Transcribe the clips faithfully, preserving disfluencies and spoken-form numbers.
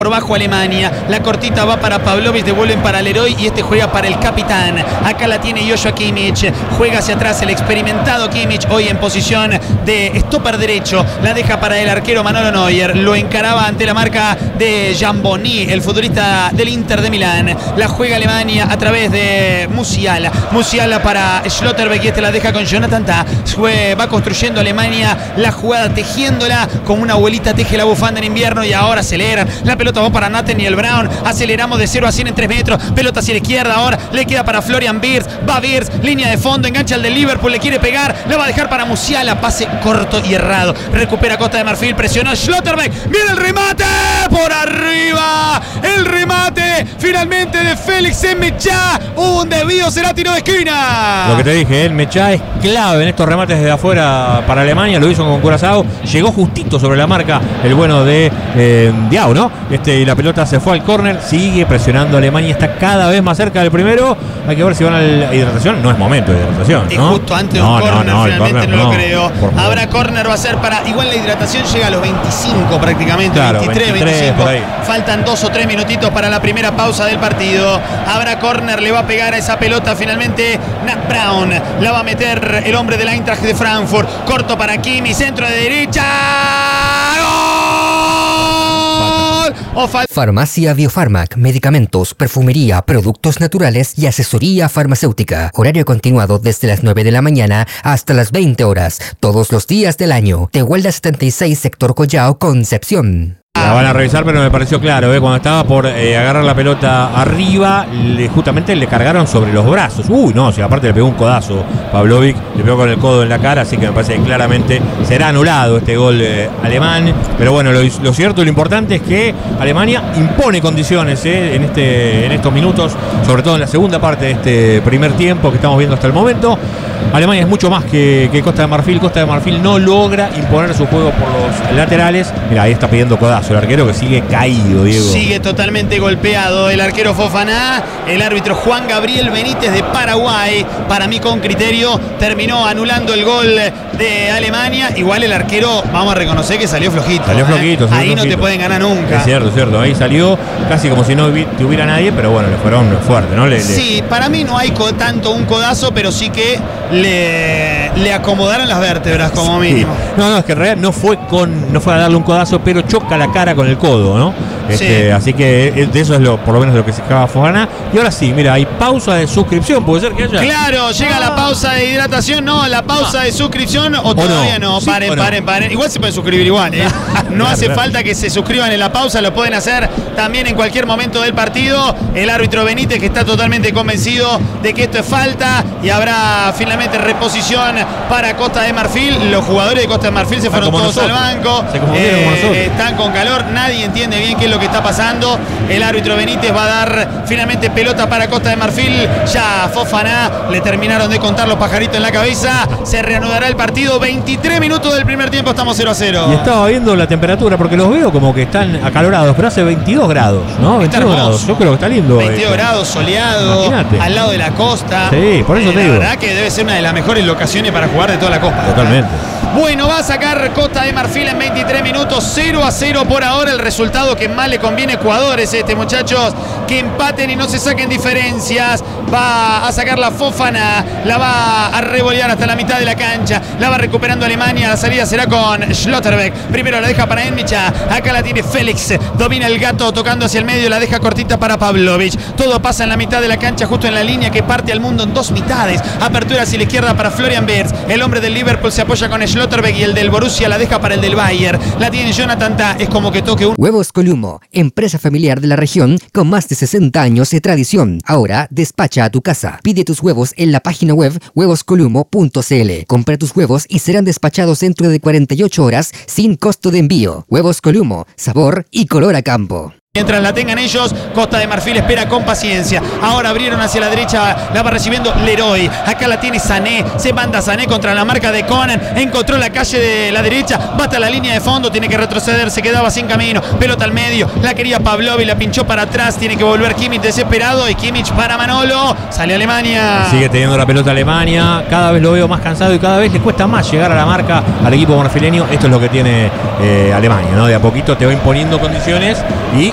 Por bajo Alemania, la cortita va para Pavlovic, devuelven para Leroy y este juega para el capitán. Acá la tiene Joshua Kimmich, juega hacia atrás el experimentado Kimmich, hoy en posición de stopper derecho, la deja para el arquero Manolo Neuer, lo encaraba ante la marca de Giamboni, el futbolista del Inter de Milán. La juega Alemania a través de Musiala, Musiala para Schlotterbeck y este la deja con Jonathan Tah. Va construyendo Alemania la jugada, tejiéndola como una abuelita teje la bufanda en invierno y ahora aceleran. La pelota va para Nathaniel Brown, aceleramos de cero a cien en tres metros, pelota hacia la izquierda, ahora le queda para Florian Wirtz, va Wirtz, línea de fondo, engancha al del Liverpool, le quiere pegar, la va a dejar para Musiala, pase corto y errado, recupera Costa de Marfil, presionó Schlotterbeck, viene el remate, por arriba, el remate finalmente de Félix Mechá, un desvío, será tiro de esquina. Lo que te dije, el Mechá es clave en estos remates desde afuera para Alemania, lo hizo con Curazao, llegó justito sobre la marca el bueno de eh, Diao, ¿no? Este, y la pelota se fue al córner, sigue presionando Alemania, está cada vez más cerca del primero. Hay que ver si van a la hidratación. No es momento de hidratación, ¿no? Y justo antes de no, un córner, no, no, finalmente corner, no, no lo creo. Habrá córner, va a ser para... Igual la hidratación llega a los veinticinco prácticamente, claro, veintitrés, veinticinco. Faltan dos o tres minutitos para la primera pausa del partido. Habrá córner, le va a pegar a esa pelota finalmente Nat Brown. La va a meter el hombre del Eintracht de Frankfurt. Corto para Kimi, centro de derecha. Farmacia Biofarmac, medicamentos, perfumería, productos naturales y asesoría farmacéutica. Horario continuado desde las nueve de la mañana hasta las veinte horas, todos los días del año. Tehuelda setenta y seis, sector Collao, Concepción. La van a revisar, pero me pareció claro, ¿eh? Cuando estaba por eh, agarrar la pelota arriba, le, justamente le cargaron sobre los brazos. Uy, no, si aparte le pegó un codazo Pavlovic, le pegó con el codo en la cara, así que me parece que claramente será anulado este gol eh, alemán. Pero bueno, lo, lo cierto y lo importante es que Alemania impone condiciones eh, en, este, en estos minutos, sobre todo en la segunda parte de este primer tiempo que estamos viendo hasta el momento. Alemania es mucho más que, que Costa de Marfil. Costa de Marfil no logra imponer su juego por los laterales. Mira, ahí está pidiendo codazo el arquero, que sigue caído, Diego. Sigue totalmente golpeado el arquero Fofana. El árbitro Juan Gabriel Benítez de Paraguay, para mí con criterio, terminó anulando el gol de Alemania. Igual el arquero, vamos a reconocer que salió flojito. Salió ¿eh? flojito. Salió Ahí flojito. No te pueden ganar nunca. Es cierto, es cierto. Ahí salió casi como si no tuviera nadie, pero bueno, le fueron fuerte, ¿no? Le, le... Sí, para mí no hay tanto un codazo, pero sí que le, le acomodaron las vértebras como mínimo. Sí. No, no, es que en realidad no fue con, no fue a darle un codazo, pero choca la cara con el codo, ¿no? Este, sí. Así que de eso es lo, por lo menos de lo que se acaba Fofana. Y ahora sí, mira, hay pausa de suscripción, puede ser que haya. Claro, llega ah. la pausa de hidratación, no, la pausa ah. de suscripción o, o todavía no, no. Sí, paren, no. paren, paren. Igual se pueden suscribir igual, ¿eh? No claro, hace claro. falta que se suscriban en la pausa, lo pueden hacer también en cualquier momento del partido. El árbitro Benítez, que está totalmente convencido de que esto es falta, y habrá finalmente reposición para Costa de Marfil. Los jugadores de Costa de Marfil se fueron todos nosotros. al banco. Se confundieron eh, como nosotros. Están con calor, nadie entiende bien qué es lo que está pasando. El árbitro Benítez va a dar finalmente pelota para Costa de Marfil. Ya Fofana le terminaron de contar los pajaritos en la cabeza. Se reanudará el partido. veintitrés minutos del primer tiempo, estamos cero a cero. Y estaba viendo la temperatura porque los veo como que están acalorados, pero hace veintidós grados, ¿no? veintidós grados. Yo creo que está lindo. veintidós esto. grados, soleado, Imagínate. al lado de la costa. Sí, por eso eh, te digo. La verdad que debe ser una de las mejores locaciones para jugar de toda la costa. Totalmente. Bueno, va a sacar Costa de Marfil en veintitrés minutos, cero a cero por ahora. El resultado que más le conviene a Ecuador es este, muchachos, que empaten y no se saquen diferencias. Va a sacar la Fofana, la va a revolear hasta la mitad de la cancha, la va recuperando Alemania. La salida será con Schlotterbeck. Primero la deja para Enmicha, acá la tiene Félix, domina el gato tocando hacia el medio, la deja cortita para Pavlovic. Todo pasa en la mitad de la cancha, justo en la línea que parte al mundo en dos mitades. Apertura hacia la izquierda para Florian Wirtz. El hombre del Liverpool se apoya con Schlotterbeck y el del Borussia la deja para el del Bayern. La tiene Jonathan Tah, es como que toque un... Huevos Columo, empresa familiar de la región con más de sesenta años de tradición. Ahora despacha a tu casa. Pide tus huevos en la página web huevos columo punto c l. Compra tus huevos y serán despachados dentro de cuarenta y ocho horas sin costo de envío. Huevos Columo, sabor y color a campo. Mientras la tengan ellos, Costa de Marfil espera con paciencia. Ahora abrieron hacia la derecha, la va recibiendo Leroy. Acá la tiene Sané, se manda Sané contra la marca de Conan. Encontró la calle de la derecha, va hasta la línea de fondo, tiene que retroceder, se quedaba sin camino. Pelota al medio, la quería Pavlovic, la pinchó para atrás, tiene que volver Kimmich desesperado. Y Kimmich para Manolo, sale Alemania. Sigue teniendo la pelota Alemania, cada vez lo veo más cansado y cada vez le cuesta más llegar a la marca al equipo marfileño. Esto es lo que tiene eh, Alemania, ¿no? De a poquito te va imponiendo condiciones y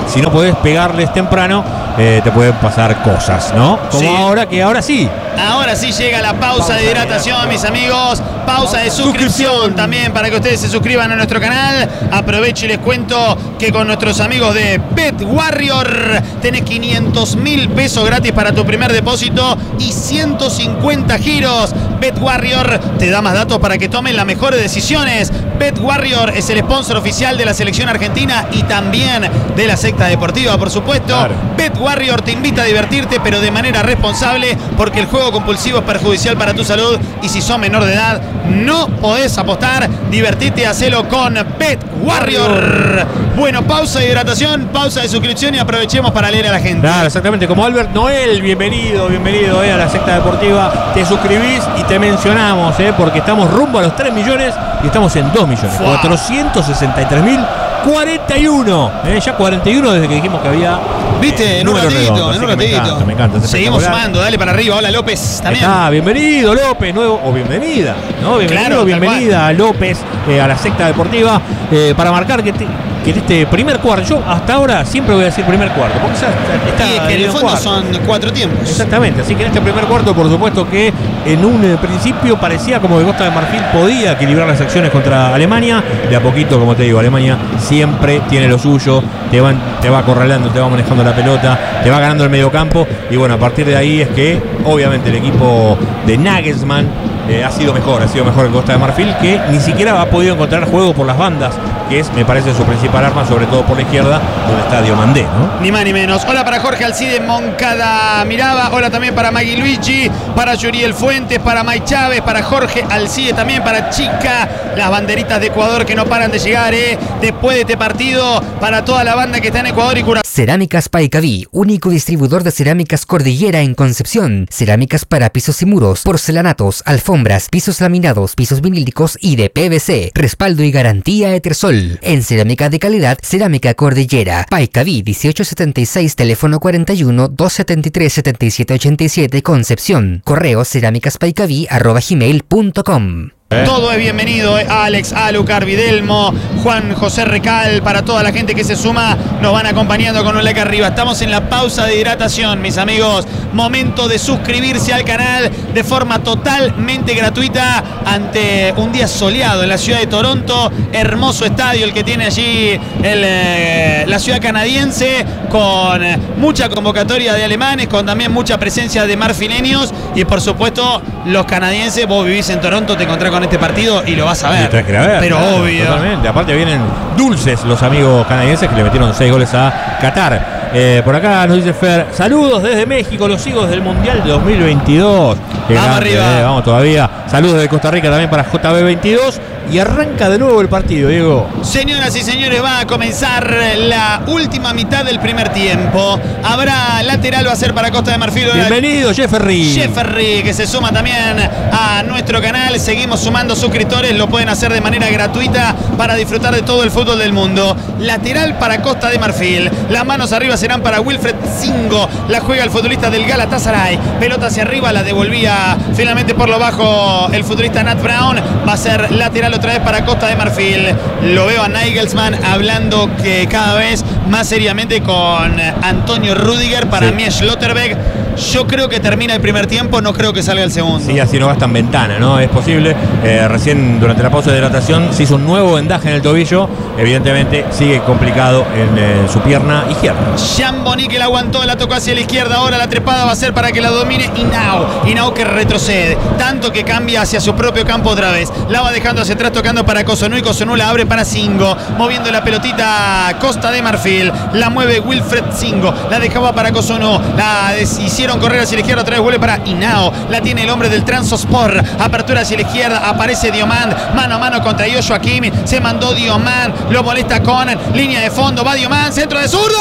si no podés pegarles temprano, eh, te pueden pasar cosas, ¿no? Como Sí. ahora, que ahora sí. Ahora sí llega la pausa, Pausa de hidratación, de mis amigos. Pausa de suscripción, Suscripción. también para que ustedes se suscriban a nuestro canal. Aprovecho y les cuento que con nuestros amigos de Bet Warrior tenés quinientos mil pesos gratis para tu primer depósito y ciento cincuenta giros. Bet Warrior te da más datos para que tomen las mejores decisiones. Bet Warrior es el sponsor oficial de la selección argentina y también de la secta deportiva, por supuesto. Claro. Bet Warrior te invita a divertirte, pero de manera responsable, porque el juego compulsivo es perjudicial para tu salud y si sos menor de edad no podés apostar. Divertite, hacelo con Bet Warrior. Bueno, pausa de hidratación, pausa de suscripción y aprovechemos para leer a la gente. Claro, exactamente, como Albert Noel, bienvenido, bienvenido eh, a la secta deportiva. Te suscribís y te mencionamos, eh, porque estamos rumbo a los tres millones y estamos en dos millones. Fua. cuatrocientos sesenta y tres mil cuarenta y uno. Eh, ya cuarenta y uno desde que dijimos que había. Viste, eh, en un número ratito, redondo, en así un que me ratito. encanta, me encanta, es Seguimos espectacular. sumando, dale para arriba. Hola López también. Está, bienvenido López, nuevo, o bienvenida, ¿no? Bienvenido, Claro, tal bienvenida López eh, a la secta deportiva, eh, para marcar que, te- que en este primer cuarto, yo hasta ahora siempre voy a decir primer cuarto, porque ya está, Y es que en el dividido fondo cuartos. son cuatro tiempos. Exactamente, así que en este primer cuarto, por supuesto que en un eh, principio parecía como que Costa de Marfil podía equilibrar las acciones contra Alemania. De a poquito, como te digo, Alemania siempre tiene lo suyo, te, van, te va acorralando, te va manejando la pelota, te va ganando el mediocampo. Y bueno, a partir de ahí es que obviamente el equipo de Nagelsmann eh, ha sido mejor, ha sido mejor que Costa de Marfil, que ni siquiera ha podido encontrar juego por las bandas, que es, me parece, su principal arma, sobre todo por la izquierda, donde está Diomandé, ¿no? Ni más ni menos. Hola para Jorge Alcide Moncada Miraba. Hola también para Magui Luigi, para Yuriel Fuentes, para Mike Chávez, para Jorge Alcide también, para Chica. Las banderitas de Ecuador que no paran de llegar, ¿eh? Después de este partido, para toda la banda que está en Ecuador y Curazao. Cerámicas Paicaví, único distribuidor de cerámicas Cordillera en Concepción. Cerámicas para pisos y muros, porcelanatos, alfombras, pisos laminados, pisos vinílicos y de P V C. Respaldo y garantía Etersol. En cerámica de calidad, Cerámica Cordillera. Paicaví dieciocho setenta y seis, teléfono cuarenta y uno, doscientos setenta y tres, setenta y siete ochenta y siete, Concepción. Correo cerámicaspaicaví arroba gmail punto com. Todo es bienvenido, eh. Alex, Alucar, Videlmo, Juan José Recal, para toda la gente que se suma, nos van acompañando con un like arriba. Estamos en la pausa de hidratación, mis amigos. Momento de suscribirse al canal de forma totalmente gratuita ante un día soleado en la ciudad de Toronto. Hermoso estadio el que tiene allí el, eh, la ciudad canadiense, con mucha convocatoria de alemanes, con también mucha presencia de marfileños y por supuesto los canadienses. Vos vivís en Toronto, te encontrás con este partido y lo vas a ver. Y tenés que ir a ver, pero claro, obvio. Totalmente. Aparte vienen dulces los amigos canadienses que le metieron seis goles a Qatar. Eh, por acá nos dice Fer, saludos desde México, los sigo desde el Mundial de dos mil veintidós. Qué Vamos grande, arriba. eh, vamos todavía. Saludos de Costa Rica también para J B veintidós. Y arranca de nuevo el partido, Diego. Señoras y señores, va a comenzar la última mitad del primer tiempo. Habrá lateral, va a ser para Costa de Marfil. Bienvenido, Jeffery. Jeffery, que se suma también a nuestro canal. Seguimos sumando suscriptores, lo pueden hacer de manera gratuita para disfrutar de todo el fútbol del mundo. Lateral para Costa de Marfil. Las manos arriba serán para Wilfred Singo. La juega el futbolista del Galatasaray. Pelota hacia arriba, la devolvía finalmente por lo bajo el futbolista Nat Brown. Va a ser lateral otra vez para Costa de Marfil. Lo veo a Nagelsmann hablando que cada vez más seriamente con Antonio Rüdiger para Sí. Mies Schlotterbeck. Yo creo que termina el primer tiempo, no creo que salga el segundo. Sí, así no gastan ventana, ¿no? Es posible. Eh, recién durante la pausa de hidratación se hizo un nuevo vendaje en el tobillo. Evidentemente sigue complicado en eh, su pierna izquierda. Jean Bonny que la aguantó, la tocó hacia la izquierda. Ahora la trepada va a ser para que la domine Inau. Inau que retrocede, tanto que cambia hacia su propio campo otra vez. La va dejando hacia atrás, tocando para Cossonú y Cossonú la abre para Singo. Moviendo la pelotita Costa de Marfil. La mueve Wilfred Singo. La dejaba para Cossonú. La hicieron correr hacia la izquierda, otra vez vuelve para Inao. La tiene el hombre del Transospor. Apertura hacia la izquierda, aparece Diomand. Mano a mano contra Joshua Kimmich. Se mandó Diomand. Lo molesta con línea de fondo. Va Diomand, centro de zurda.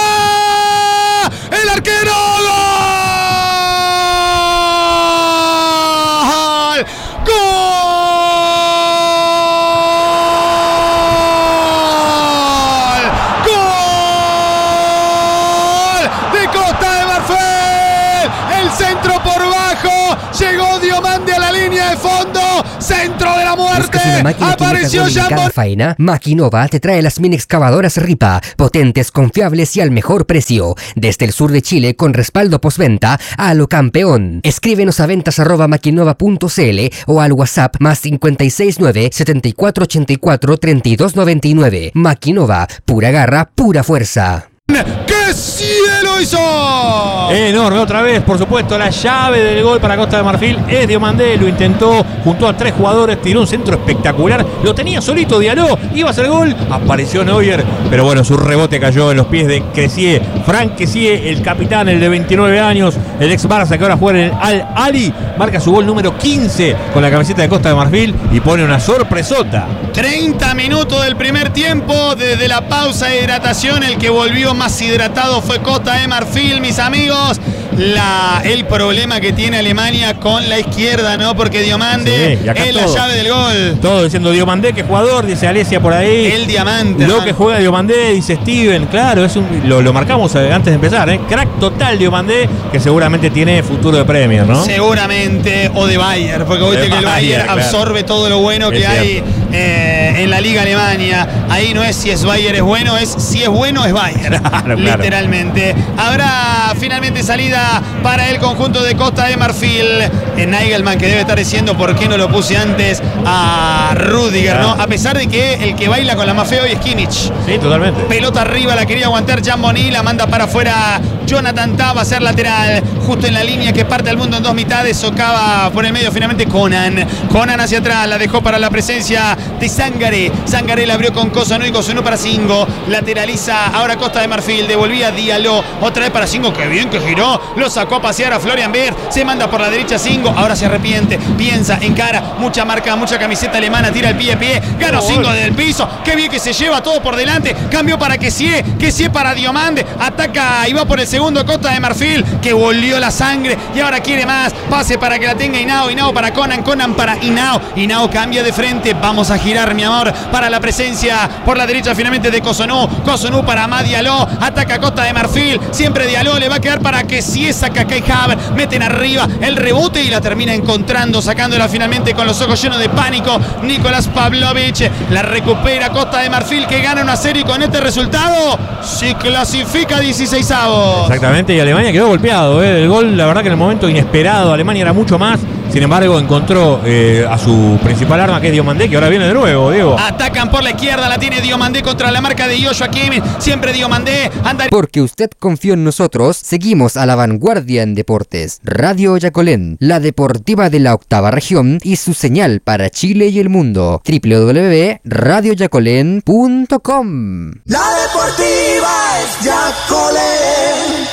El arquero. ¡Gol! ¡Gol! Centro por bajo, llegó Diomande a la línea de fondo, centro de la muerte. Es, es una máquina apareció química en cada Jamboni. faena, Maquinova te trae las mini excavadoras Ripa, potentes, confiables y al mejor precio. Desde el sur de Chile con respaldo postventa a lo campeón. Escríbenos a ventas arroba maquinova punto cl o al WhatsApp más cincuenta y seis nueve, setenta y cuatro ochenta y cuatro, treinta y dos noventa y nueve. Maquinova, pura garra, pura fuerza. ¡Qué cielo hizo! Enorme otra vez, por supuesto, la llave del gol para Costa de Marfil es Diomandé, lo intentó, juntó a tres jugadores, tiró un centro espectacular, lo tenía solito Diallo, iba a hacer gol, apareció Neuer, pero bueno, su rebote cayó en los pies de Kessié, Franck Kessié, el capitán, el de veintinueve años, el ex Barça que ahora juega en el Al Ali, marca su gol número quince con la camiseta de Costa de Marfil y pone una sorpresota. treinta minutos del primer tiempo, desde la pausa de hidratación, el que volvió más hidratado fue Costa de Marfil, mis amigos. La, el problema que tiene Alemania con la izquierda, ¿no? Porque Diomande sí, es la todo, llave del gol. Todo diciendo Diomandé, que jugador, dice Alesia por ahí. El diamante. Lo hermano. que juega Diomandé, dice Steven, claro, es un, lo, lo marcamos antes de empezar, ¿eh? Crack total Diomandé, que seguramente tiene futuro de premio, ¿no? Seguramente, o de Bayern, porque De viste que el Bayern, Bayern claro. absorbe todo lo bueno Es que hay cierto. eh, en la Liga Alemania. Ahí no es si es Bayern es bueno, es si es bueno es Bayern. Claro, claro. Literalmente. Habrá finalmente salida para el conjunto de Costa de Marfil. En Nagelman, que debe estar diciendo por qué no lo puse antes a Rudiger, ¿no? A pesar de que el que baila con la más fea hoy es Kimmich. Sí, totalmente. Pelota arriba, la quería aguantar Jamboni, la manda para afuera Jonathan Tah, va a ser lateral, justo en la línea que parte al mundo en dos mitades, socava por el medio finalmente Conan. Conan hacia atrás, la dejó para la presencia de Sangaré. Sangaré la abrió con Cosanú y Cosanú para Singo. Lateraliza ahora Costa de Marfil, devolvía Diallo, otra vez para Singo, que bien que giró, lo sacó a pasear a Florian Wirtz, se manda por la derecha Singo, ahora se arrepiente, piensa, encara, mucha marca, mucha camiseta alemana, tira el pie a pie, ganó Singo desde el piso, qué bien que se lleva todo por delante, cambió para Kessié, Kessié para Diomande, ataca y va por el segundo Costa de Marfil, que volvió la sangre y ahora quiere más, pase para que la tenga Hinao, Hinao para Conan, Conan para Hinao, Hinao cambia de frente, vamos a girar mi amor, para la presencia por la derecha finalmente de Cosanú, Cosanú para Amad Diallo, ataca Costa de Marfil, siempre Diallo, le va a quedar para Kessié, saca Kai Havertz, meten arriba el rebote y la termina encontrando, sacándola finalmente con los ojos llenos de pánico, Nicolás Pavlovic, la recupera Costa de Marfil, que gana una serie y con este resultado se clasifica dieciseisavos. Exactamente, y Alemania quedó golpeado, ¿eh? El gol, la verdad que en el momento inesperado, Alemania era mucho más, sin embargo encontró eh, a su principal arma, que es Diomandé, que ahora viene de nuevo, Diego. Atacan por la izquierda, la tiene Diomandé contra la marca de Joshua Kimmich, siempre Diomandé, anda. Porque usted confió en nosotros, seguimos a la vanguardia en deportes. Radio Yacolén, la deportiva de la octava región y su señal para Chile y el mundo. doble u doble u doble u punto radio yacolén punto com. La deportiva es Yacolén.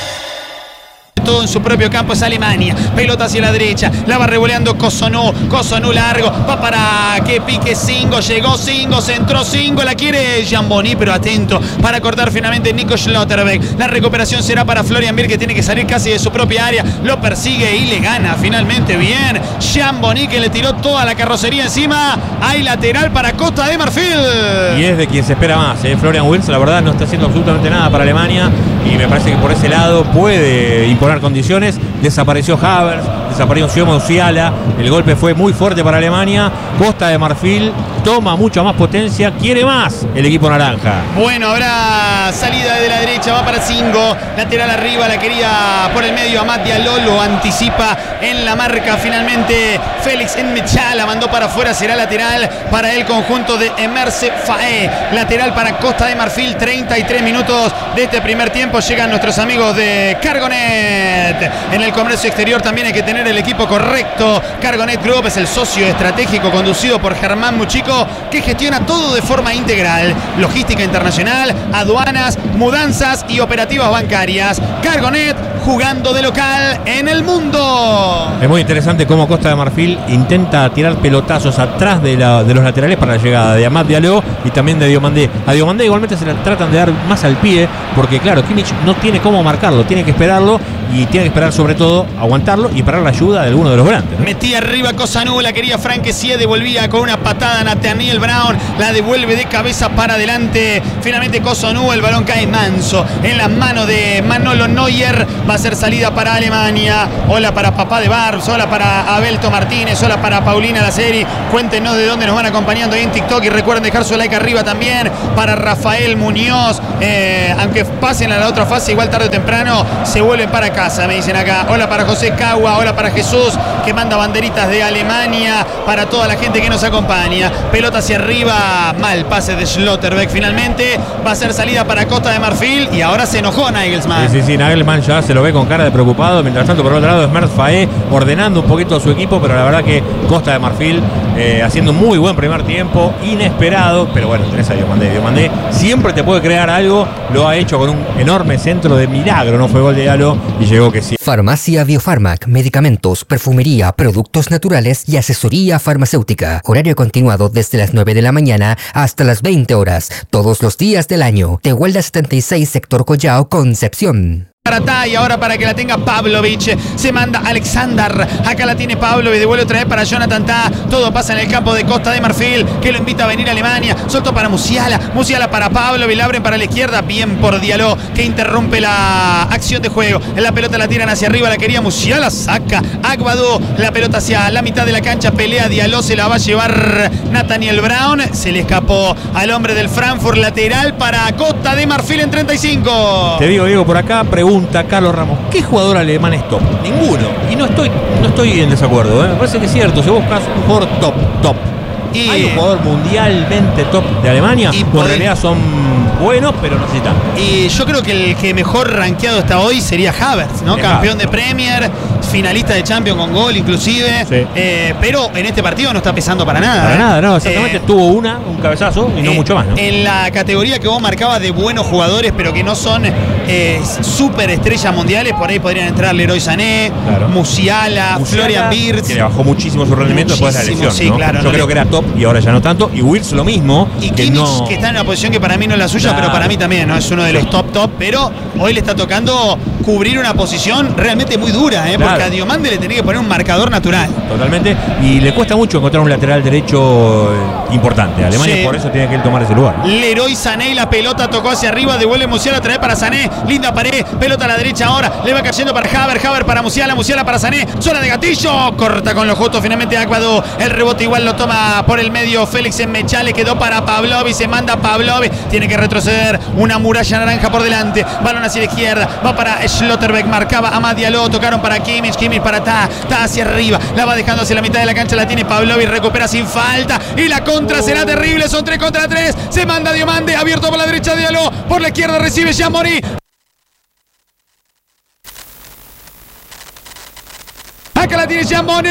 Todo en su propio campo es Alemania, pelota hacia la derecha, la va revoleando Cosanú, Cosanú largo, va para que pique Singo, llegó Singo, se entró Singo, la quiere Jamboni, pero atento para cortar finalmente Nico Schlotterbeck, la recuperación será para Florian Wirtz, que tiene que salir casi de su propia área, lo persigue y le gana finalmente bien Jamboni, que le tiró toda la carrocería encima, hay lateral para Costa de Marfil. Y es de quien se espera más, ¿eh? Florian Wirtz, la verdad, no está haciendo absolutamente nada para Alemania y me parece que por ese lado puede imponer condiciones. Desapareció Havertz, desapareció Musiala, el golpe fue muy fuerte para Alemania. Costa de Marfil toma mucha más potencia, quiere más el equipo naranja. Bueno, habrá salida de la derecha, va para Singo, lateral arriba, la quería por el medio Amad Diallo, lo anticipa en la marca finalmente Félix N'Mechal, la mandó para afuera, será lateral para el conjunto de Emerse Faé, lateral para Costa de Marfil, treinta y tres minutos de este primer tiempo, llegan nuestros amigos de Cargonet. En el comercio exterior también hay que tener el equipo correcto. Cargonet Group es el socio estratégico conducido por Germán Muchico, que gestiona todo de forma integral: logística internacional, aduanas, mudanzas y operativas bancarias. Cargonet, jugando de local en el mundo. Es muy interesante cómo Costa de Marfil intenta tirar pelotazos atrás de, la, de los laterales para la llegada de Amad Diallo y también de Diomandé. A Diomandé igualmente se la tratan de dar más al pie, porque claro, Kimmich no tiene cómo marcarlo, tiene que esperarlo y tiene que esperar sobre todo aguantarlo y esperar la ayuda de alguno de los volantes, ¿no? Metía arriba Cosanú, la quería Frank Sie, devolvía con una patada Nathaniel Brown, la devuelve de cabeza para adelante. Finalmente Cosanú, el balón cae manso en las manos de Manolo Neuer. Va a ser salida para Alemania. Hola para papá de Barbs, hola para Abelto Martínez, hola para Paulina Laceri. Cuéntenos de dónde nos van acompañando ahí en TikTok y recuerden dejar su like arriba también. Para Rafael Muñoz, eh, aunque pasen a la otra fase, igual tarde o temprano se vuelven para casa, me dicen acá. Hola para José Cagua, hola para Jesús, que manda banderitas de Alemania para toda la gente que nos acompaña. Pelota hacia arriba, mal pase de Schlotterbeck. Finalmente va a ser salida para Costa de Marfil y ahora se enojó Nagelsmann. Sí, sí, sí, Nagelsmann ya se lo ve con cara de preocupado. Mientras tanto, por otro lado, Smert Faé ordenando un poquito a su equipo, pero la verdad que Costa de Marfil eh, haciendo un muy buen primer tiempo, inesperado, pero bueno, tenés a Diomandé. Diomandé siempre te puede crear algo, lo ha hecho con un enorme centro de milagro, no fue gol de Diallo y llegó que sí. Farmacia Biofarmac, medicamentos, perfumería, productos naturales y asesoría farmacéutica. Horario continuado desde las nueve de la mañana hasta las veinte horas, todos los días del año. Tehuelda setenta y seis, sector Collao, Concepción. Y ahora para que la tenga Pavlovic, se manda Alexander, acá la tiene Pavlovic, devuelve otra vez para Jonathan Tah, todo pasa en el campo de Costa de Marfil, que lo invita a venir a Alemania, soltó para Musiala, Musiala para Pavlovic, la abren para la izquierda, bien por Diallo, que interrumpe la acción de juego, la pelota la tiran hacia arriba, la quería Musiala, saca Agbadou, la pelota hacia la mitad de la cancha, pelea Diallo, se la va a llevar Nathaniel Brown, se le escapó al hombre del Frankfurt, lateral para Costa de Marfil en treinta y cinco. Te digo, Diego, por acá pregunta Carlos Ramos, ¿qué jugador alemán es top? Ninguno. Y no estoy, no estoy en desacuerdo, ¿eh? Me parece que es cierto. Si buscas un jugador top, top. Y hay un jugador mundialmente top de Alemania, y en realidad son buenos, pero no necesitan. Y yo creo que el que mejor rankeado está hoy sería Havertz, ¿no? De Campeón Havertz. de Premier, finalista de Champions con gol inclusive, sí. eh, pero en este partido no está pesando para nada. Para ¿eh? nada, no, exactamente, eh, tuvo una, un cabezazo y no eh, mucho más, ¿no? En la categoría que vos marcabas de buenos jugadores, pero que no son eh, súper estrellas mundiales, por ahí podrían entrar Leroy Sané, claro. Musiala, Musiala, Florian Wirtz. Que le bajó muchísimo su rendimiento muchísimo, después de la lesión, sí, ¿no? claro, Yo no creo le... que era top y ahora ya no tanto. Y Wirtz lo mismo. Y que Kimmich, no... que está en una posición que para mí no es la suya, claro. pero para mí también, ¿no? Es uno de los top top, pero hoy le está tocando cubrir una posición realmente muy dura, ¿eh? Claro. Porque a Diomande le tenía que poner un marcador natural. Totalmente. Y le cuesta mucho encontrar un lateral derecho importante. Alemania sí. Por eso tiene que él tomar ese lugar. Leroy Sané, la pelota tocó hacia arriba, devuelve Musiala, trae para Sané, linda pared, pelota a la derecha ahora, le va cayendo para Havertz, Havertz para Musiala, Musiala para Sané, zona de gatillo, corta con los justo, finalmente Agbadou, el rebote igual lo toma por el medio Félix en Mechale, quedó para Pavlovic, se manda Pavlovic, tiene que retroceder, una muralla naranja por delante, balón hacia la izquierda, va para Schlotterbeck, marcaba a Amad Diallo, tocaron para Kimmich, Kimmich para Tah, Tah hacia arriba, la va dejando hacia la mitad de la cancha, la tiene Pavlovic, recupera sin falta y la contra será terrible, son tres contra tres, se manda Diomande, abierto por la derecha Diallo, por la izquierda recibe Jean-Moni. Acá la tiene Jean-Moni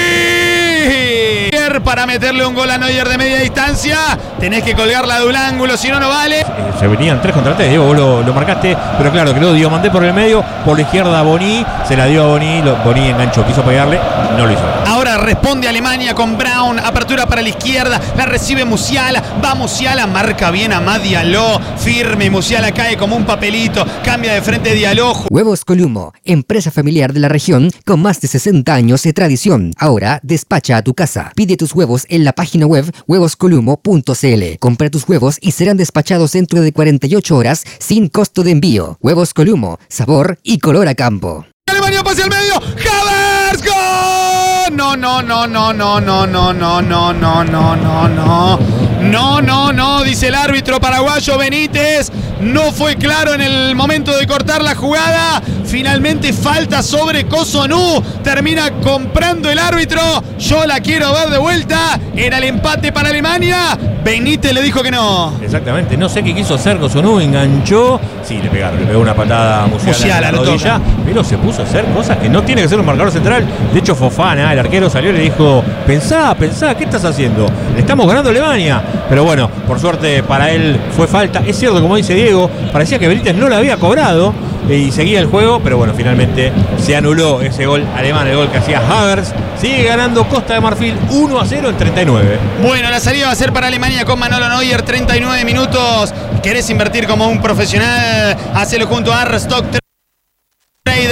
para meterle un gol a Neuer de media distancia. Tenés que colgarla de un ángulo, si no, no vale. Se venían tres contra tres, Diego, vos lo, lo marcaste, pero claro, quedó Diomandé por el medio, por la izquierda a Boni, se la dio a Boni, lo, Boni enganchó, quiso pegarle, no lo hizo. Ahora responde Alemania con Brown, apertura para la izquierda, la recibe Musiala, va Musiala, marca bien a Amad Diallo, firme, Musiala cae como un papelito, cambia de frente Diallo. Huevos Columo, empresa familiar de la región con más de sesenta años de tradición. Ahora despacha a tu casa. Pide tus huevos en la página web huevos columo punto c l. Compra tus huevos y serán despachados dentro de cuarenta y ocho horas sin costo de envío. Huevos Columo, sabor y color a campo. Alemania pasa al medio, Havertz, gol. No, no, no, no, no, no, no, no, no, no, no, no, no. No, no, no, dice el árbitro paraguayo Benítez. No fue claro en el momento de cortar la jugada. Finalmente falta sobre Cosanú. Termina comprando el árbitro. Yo la quiero ver de vuelta. Era el empate para Alemania. Benítez le dijo que no. Exactamente, no sé qué quiso hacer Cosanú. Enganchó. Sí, le pegaron, le pegó una patada a Musiala, Musiala en la rodilla. Pero se puso a hacer cosas que no tiene que ser un marcador central. De hecho, Fofana, el arquero, salió y le dijo: Pensá, pensá, ¿qué estás haciendo? Le estamos ganando a Alemania. Pero bueno, por suerte para él fue falta. Es cierto, como dice Diego, parecía que Benítez no la había cobrado y seguía el juego, pero bueno, finalmente se anuló ese gol alemán, el gol que hacía Havertz. Sigue ganando Costa de Marfil uno a cero en treinta y nueve. Bueno, la salida va a ser para Alemania con Manolo Neuer, treinta y nueve minutos. ¿Querés invertir como un profesional? Hacelo junto a Arstock Trader.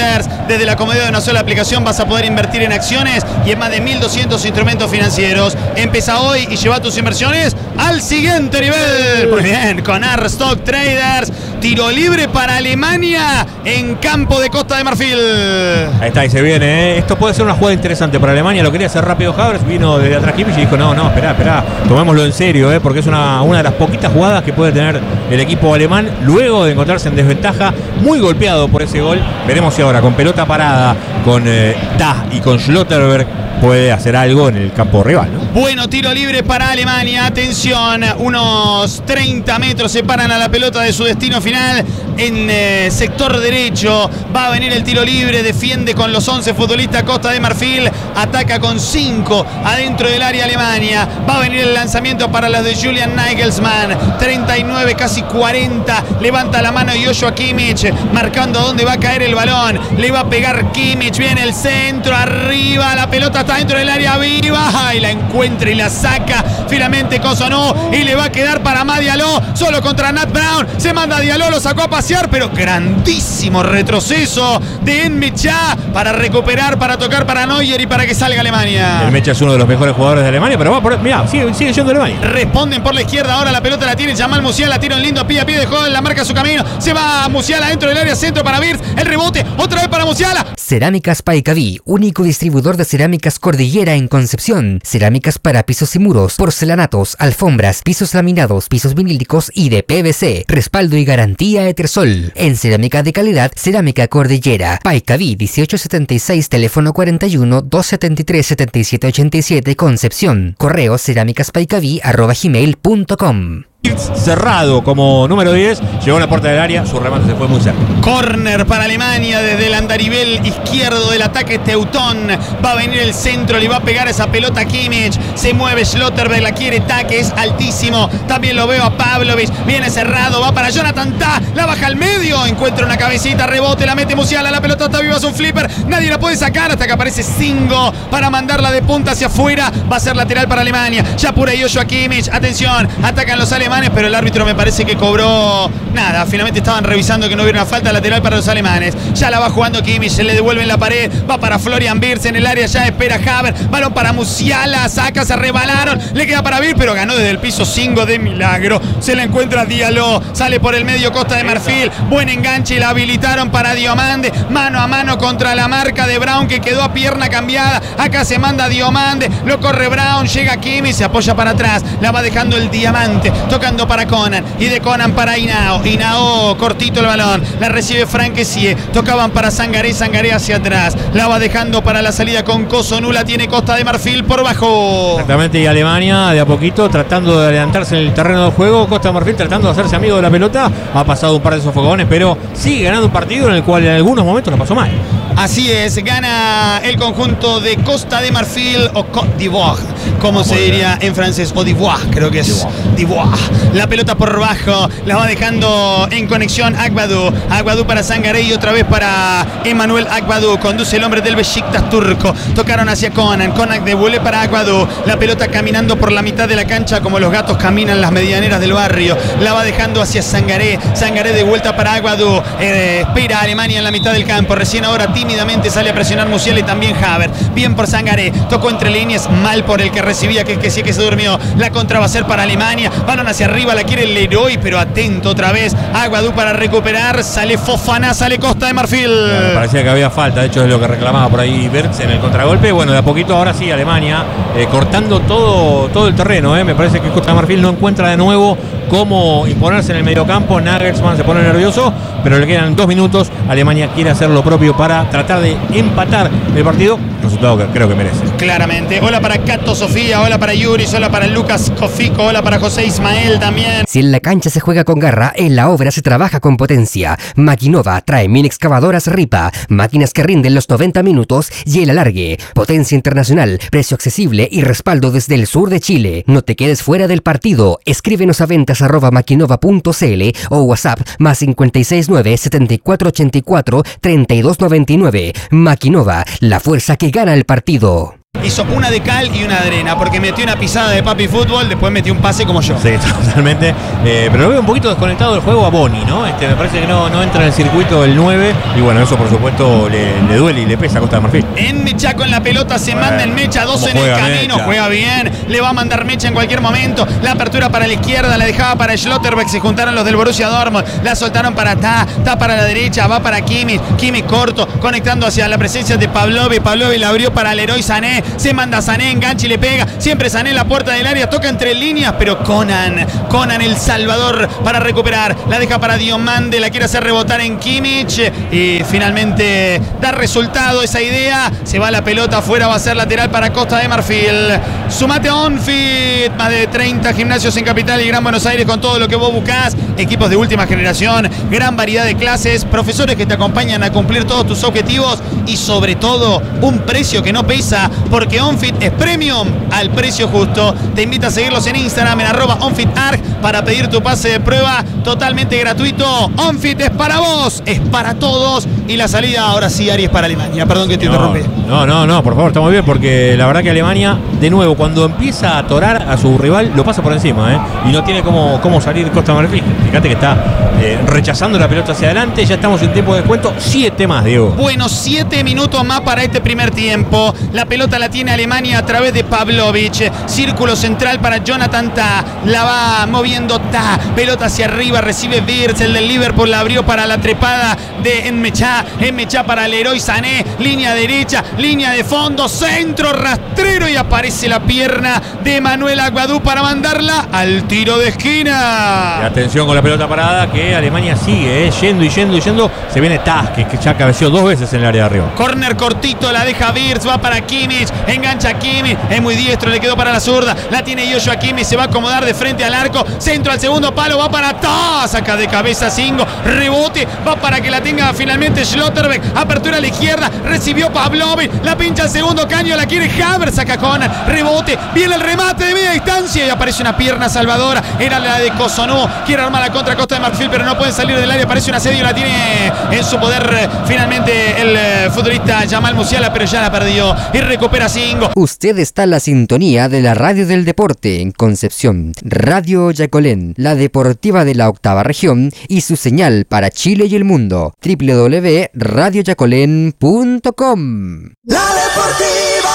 Traders. Desde la comodidad de una sola aplicación vas a poder invertir en acciones y en más de mil doscientos instrumentos financieros. Empieza hoy y lleva tus inversiones al siguiente nivel. Muy bien, con Arstock Traders. Tiro libre para Alemania en campo de Costa de Marfil. Ahí está, y se viene, ¿eh? Esto puede ser una jugada interesante para Alemania. Lo quería hacer rápido Havertz, vino desde atrás Kimmich y dijo, no, no, espera, espera, tomémoslo en serio, ¿eh? Porque es una, una de las poquitas jugadas que puede tener el equipo alemán luego de encontrarse en desventaja, muy golpeado por ese gol. Veremos si ahora con pelota parada, con eh, Tah y con Schlotterberg puede hacer algo en el campo rival, ¿no? Bueno, tiro libre para Alemania. Atención, unos treinta metros separan a la pelota de su destino final. En eh, sector derecho va a venir el tiro libre. Defiende con los once futbolistas Costa de Marfil. Ataca con cinco adentro del área Alemania. Va a venir el lanzamiento para las de Julian Nagelsmann. treinta y nueve, casi cuarenta. Levanta la mano Joshua Kimmich, marcando a dónde va a caer el balón. Le va a pegar Kimmich. Viene el centro, arriba. La pelota está dentro del área viva. Y la encuentra y la saca. Finalmente Cossonó. Y le va a quedar para Amad Diallo. Solo contra Nat Brown. Se manda a Diallo, lo sacó a pasear. Pero grandísimo retroceso de Enmecha para recuperar, para tocar para Neuer y para que salga Alemania. El Mecha es uno de los mejores jugadores de Alemania, pero va por. Mirá, sigue, sigue yendo Alemania. Responden por la izquierda. Ahora la pelota la tiene Jamal Musiala. Tira un lindo pie a pie. Dejó la marca su camino. Se va Musiala dentro del área centro para Wirtz. El rebote. Otra vez para Musiala. Cerámicas Paicaví, único distribuidor de cerámicas Cordillera en Concepción. Cerámicas para pisos y muros, porcelanatos, alfombras, pisos laminados, pisos vinílicos y de P V C. Respaldo y garantía Etersol. En cerámica de calidad, Cerámica Cordillera. Paicaví dieciocho setenta y seis, teléfono cuarenta y uno, doscientos setenta y tres, setenta y siete ochenta y siete, Concepción. Correo cerámicaspaicaví arroba gmail punto com. Cerrado como número diez, llegó a la puerta del área, su remate se fue muy cerca. Corner para Alemania desde el andarivel izquierdo del ataque Teutón. Va a venir el centro, le va a pegar esa pelota a Kimmich. Se mueve Schlotterberg, la quiere Taque, es altísimo. También lo veo a Pavlovic, viene cerrado, va para Jonathan Tah, la baja al medio, encuentra una cabecita, rebote, la mete Musiala, la pelota está viva, es un flipper, nadie la puede sacar hasta que aparece Singo para mandarla de punta hacia afuera. Va a ser lateral para Alemania. Ya por ahí Joshua Kimmich, atención, atacan los alemanes, pero el árbitro me parece que cobró nada. Finalmente estaban revisando que no hubiera una falta lateral para los alemanes. Ya la va jugando Kimmich, se le devuelve en la pared, va para Florian Wirtz en el área, ya espera Havertz, balón para Musiala, saca, se rebalaron, le queda para Wirtz, pero ganó desde el piso Singo de milagro. Se la encuentra Diallo, sale por el medio Costa de Marfil, buen enganche, la habilitaron para Diomande, mano a mano contra la marca de Brown que quedó a pierna cambiada. Acá se manda Diomande, lo corre Brown, llega Kimmich, se apoya para atrás, la va dejando el diamante, tocando para Conan y de Conan para Hinao. Hinao cortito el balón, la recibe Frank Kessie, tocaban para Sangaré, Sangaré hacia atrás, la va dejando para la salida con Cossonú, la tiene Costa de Marfil por bajo. Exactamente, y Alemania de a poquito tratando de adelantarse en el terreno de juego. Costa de Marfil tratando de hacerse amigo de la pelota, ha pasado un par de sofogones, pero sigue ganando un partido en el cual en algunos momentos lo pasó mal. Así es, gana el conjunto de Costa de Marfil o Côte d'Ivoire, como se diría en francés, o d'Ivoire, creo que es d'Ivoire. La pelota por bajo, la va dejando en conexión Agbadou. Agbadou para Sangaré y otra vez para Emmanuel Agbadou. Conduce el hombre del Besiktas turco. Tocaron hacia Conan. Conan devuelve para Agbadou. La pelota caminando por la mitad de la cancha como los gatos caminan las medianeras del barrio. La va dejando hacia Sangaré. Sangaré de vuelta para Agbadou. Eh, espera a Alemania en la mitad del campo. Recién ahora tímidamente sale a presionar Musiala y también Havertz. Bien por Sangaré. Tocó entre líneas, mal por el que recibía, que, que sí que se durmió. La contra va a ser para Alemania. Balón hacia arriba, la quiere el Leroy, pero atento otra vez. Agbadou para recuperar. Sale Fofana, sale Costa de Marfil. Me parecía que había falta, de hecho es lo que reclamaba por ahí Wirtz en el contragolpe. Bueno, de a poquito ahora sí Alemania eh, cortando todo, todo el terreno. Eh. Me parece que Costa de Marfil no encuentra de nuevo cómo imponerse en el mediocampo. Nagelsmann se pone nervioso, pero le quedan dos minutos. Alemania quiere hacer lo propio para tratar de empatar el partido, resultado que creo que merece. Claramente. Hola para Cato Sofía, hola para Yuris, hola para Lucas Kofico, hola para José Ismael también. Si en la cancha se juega con garra, en la obra se trabaja con potencia. Maquinova trae mini excavadoras Ripa, máquinas que rinden los noventa minutos y el alargue. Potencia internacional, precio accesible y respaldo desde el sur de Chile. No te quedes fuera del partido. Escríbenos a ventas arroba maquinova punto cl o WhatsApp más cinco seis nueve, setenta y cuatro ochenta y cuatro, treinta y dos noventa y nueve. Maquinova, la fuerza que gana el partido. Hizo una de cal y una de arena, porque metió una pisada de papi fútbol, después metió un pase como yo. Sí, totalmente. Eh, pero lo veo un poquito desconectado del juego a Boni, ¿no? Este, me parece que no, no entra en el circuito del nueve. Y bueno, eso por supuesto le, le duele y le pesa a Costa de Marfil. En Mecha con la pelota se bueno, manda el Mecha, dos en el camino, Mecha. Juega bien, le va a mandar Mecha en cualquier momento. La apertura para la izquierda, la dejaba para Schlotterbeck, se juntaron los del Borussia Dortmund, la soltaron para Ta, Ta para la derecha, va para Kimmich, Kimmich corto, conectando hacia la presencia de Pavlovic, Pavlovic la abrió para Leroy Sané, se manda Sané, engancha y le pega, siempre Sané en la puerta del área, toca entre líneas, pero Conan, Conan el Salvador para recuperar, la deja para Diomande, la quiere hacer rebotar en Kimmich y finalmente da resultado esa idea, se va la pelota afuera, va a ser lateral para Costa de Marfil. Sumate a OnFit, más de treinta gimnasios en Capital y Gran Buenos Aires con todo lo que vos buscás, equipos de última generación, gran variedad de clases, profesores que te acompañan a cumplir todos tus objetivos y sobre todo un precio que no pesa, porque OnFit es premium al precio justo. Te invito a seguirlos en Instagram en arroba OnFitArg para pedir tu pase de prueba totalmente gratuito. OnFit es para vos, es para todos y la salida ahora sí, Ari, es para Alemania. Perdón que te no, interrumpí. No, no, no, por favor, está muy bien porque la verdad que Alemania, de nuevo, cuando empieza a atorar a su rival, lo pasa por encima, ¿eh? Y no tiene cómo, cómo salir Costa de Marfil. Fíjate que está eh, rechazando la pelota hacia adelante. Ya estamos en tiempo de descuento. Siete más, Diego. Bueno, siete minutos más para este primer tiempo. La pelota la tiene Alemania a través de Pavlovic. Círculo central para Jonathan Ta. La va moviendo Ta. Pelota hacia arriba. Recibe Wirtz. El del Liverpool la abrió para la trepada de Enmecha. Enmecha para Leroy Sané. Línea derecha. Línea de fondo. Centro rastrero. Y aparece la pierna de Manuel Aguadú para mandarla al tiro de esquina. Y atención con la pelota parada que Alemania sigue, ¿eh? Yendo y yendo y yendo. Se viene Taz, que, que ya cabeció dos veces en el área de arriba. Corner cortito, la deja Wirtz, va para Kimmich, engancha a Kimmich, es muy diestro, le quedó para la zurda, la tiene Joshua Kimmich, se va a acomodar de frente al arco, centro al segundo palo, va para Taz, saca de cabeza Singo, rebote, va para que la tenga finalmente Schlotterbeck, apertura a la izquierda, recibió Pavlovic, la pincha al segundo caño, la quiere Havertz, saca Conan, rebote, viene el remate de media distancia y aparece una pierna salvadora, era la de Cossonú, quiere armar la contra Costa de Marfil, pero no puede salir del área, aparece un asedio, la tiene en su poder eh, finalmente el eh, futbolista Jamal Musiala, pero ya la perdió y recupera Singo. Usted está en la sintonía de la radio del deporte en Concepción, Radio Yacolén, la deportiva de la octava región y su señal para Chile y el mundo, doble u doble u doble u punto radio yacolén punto com. La deportiva.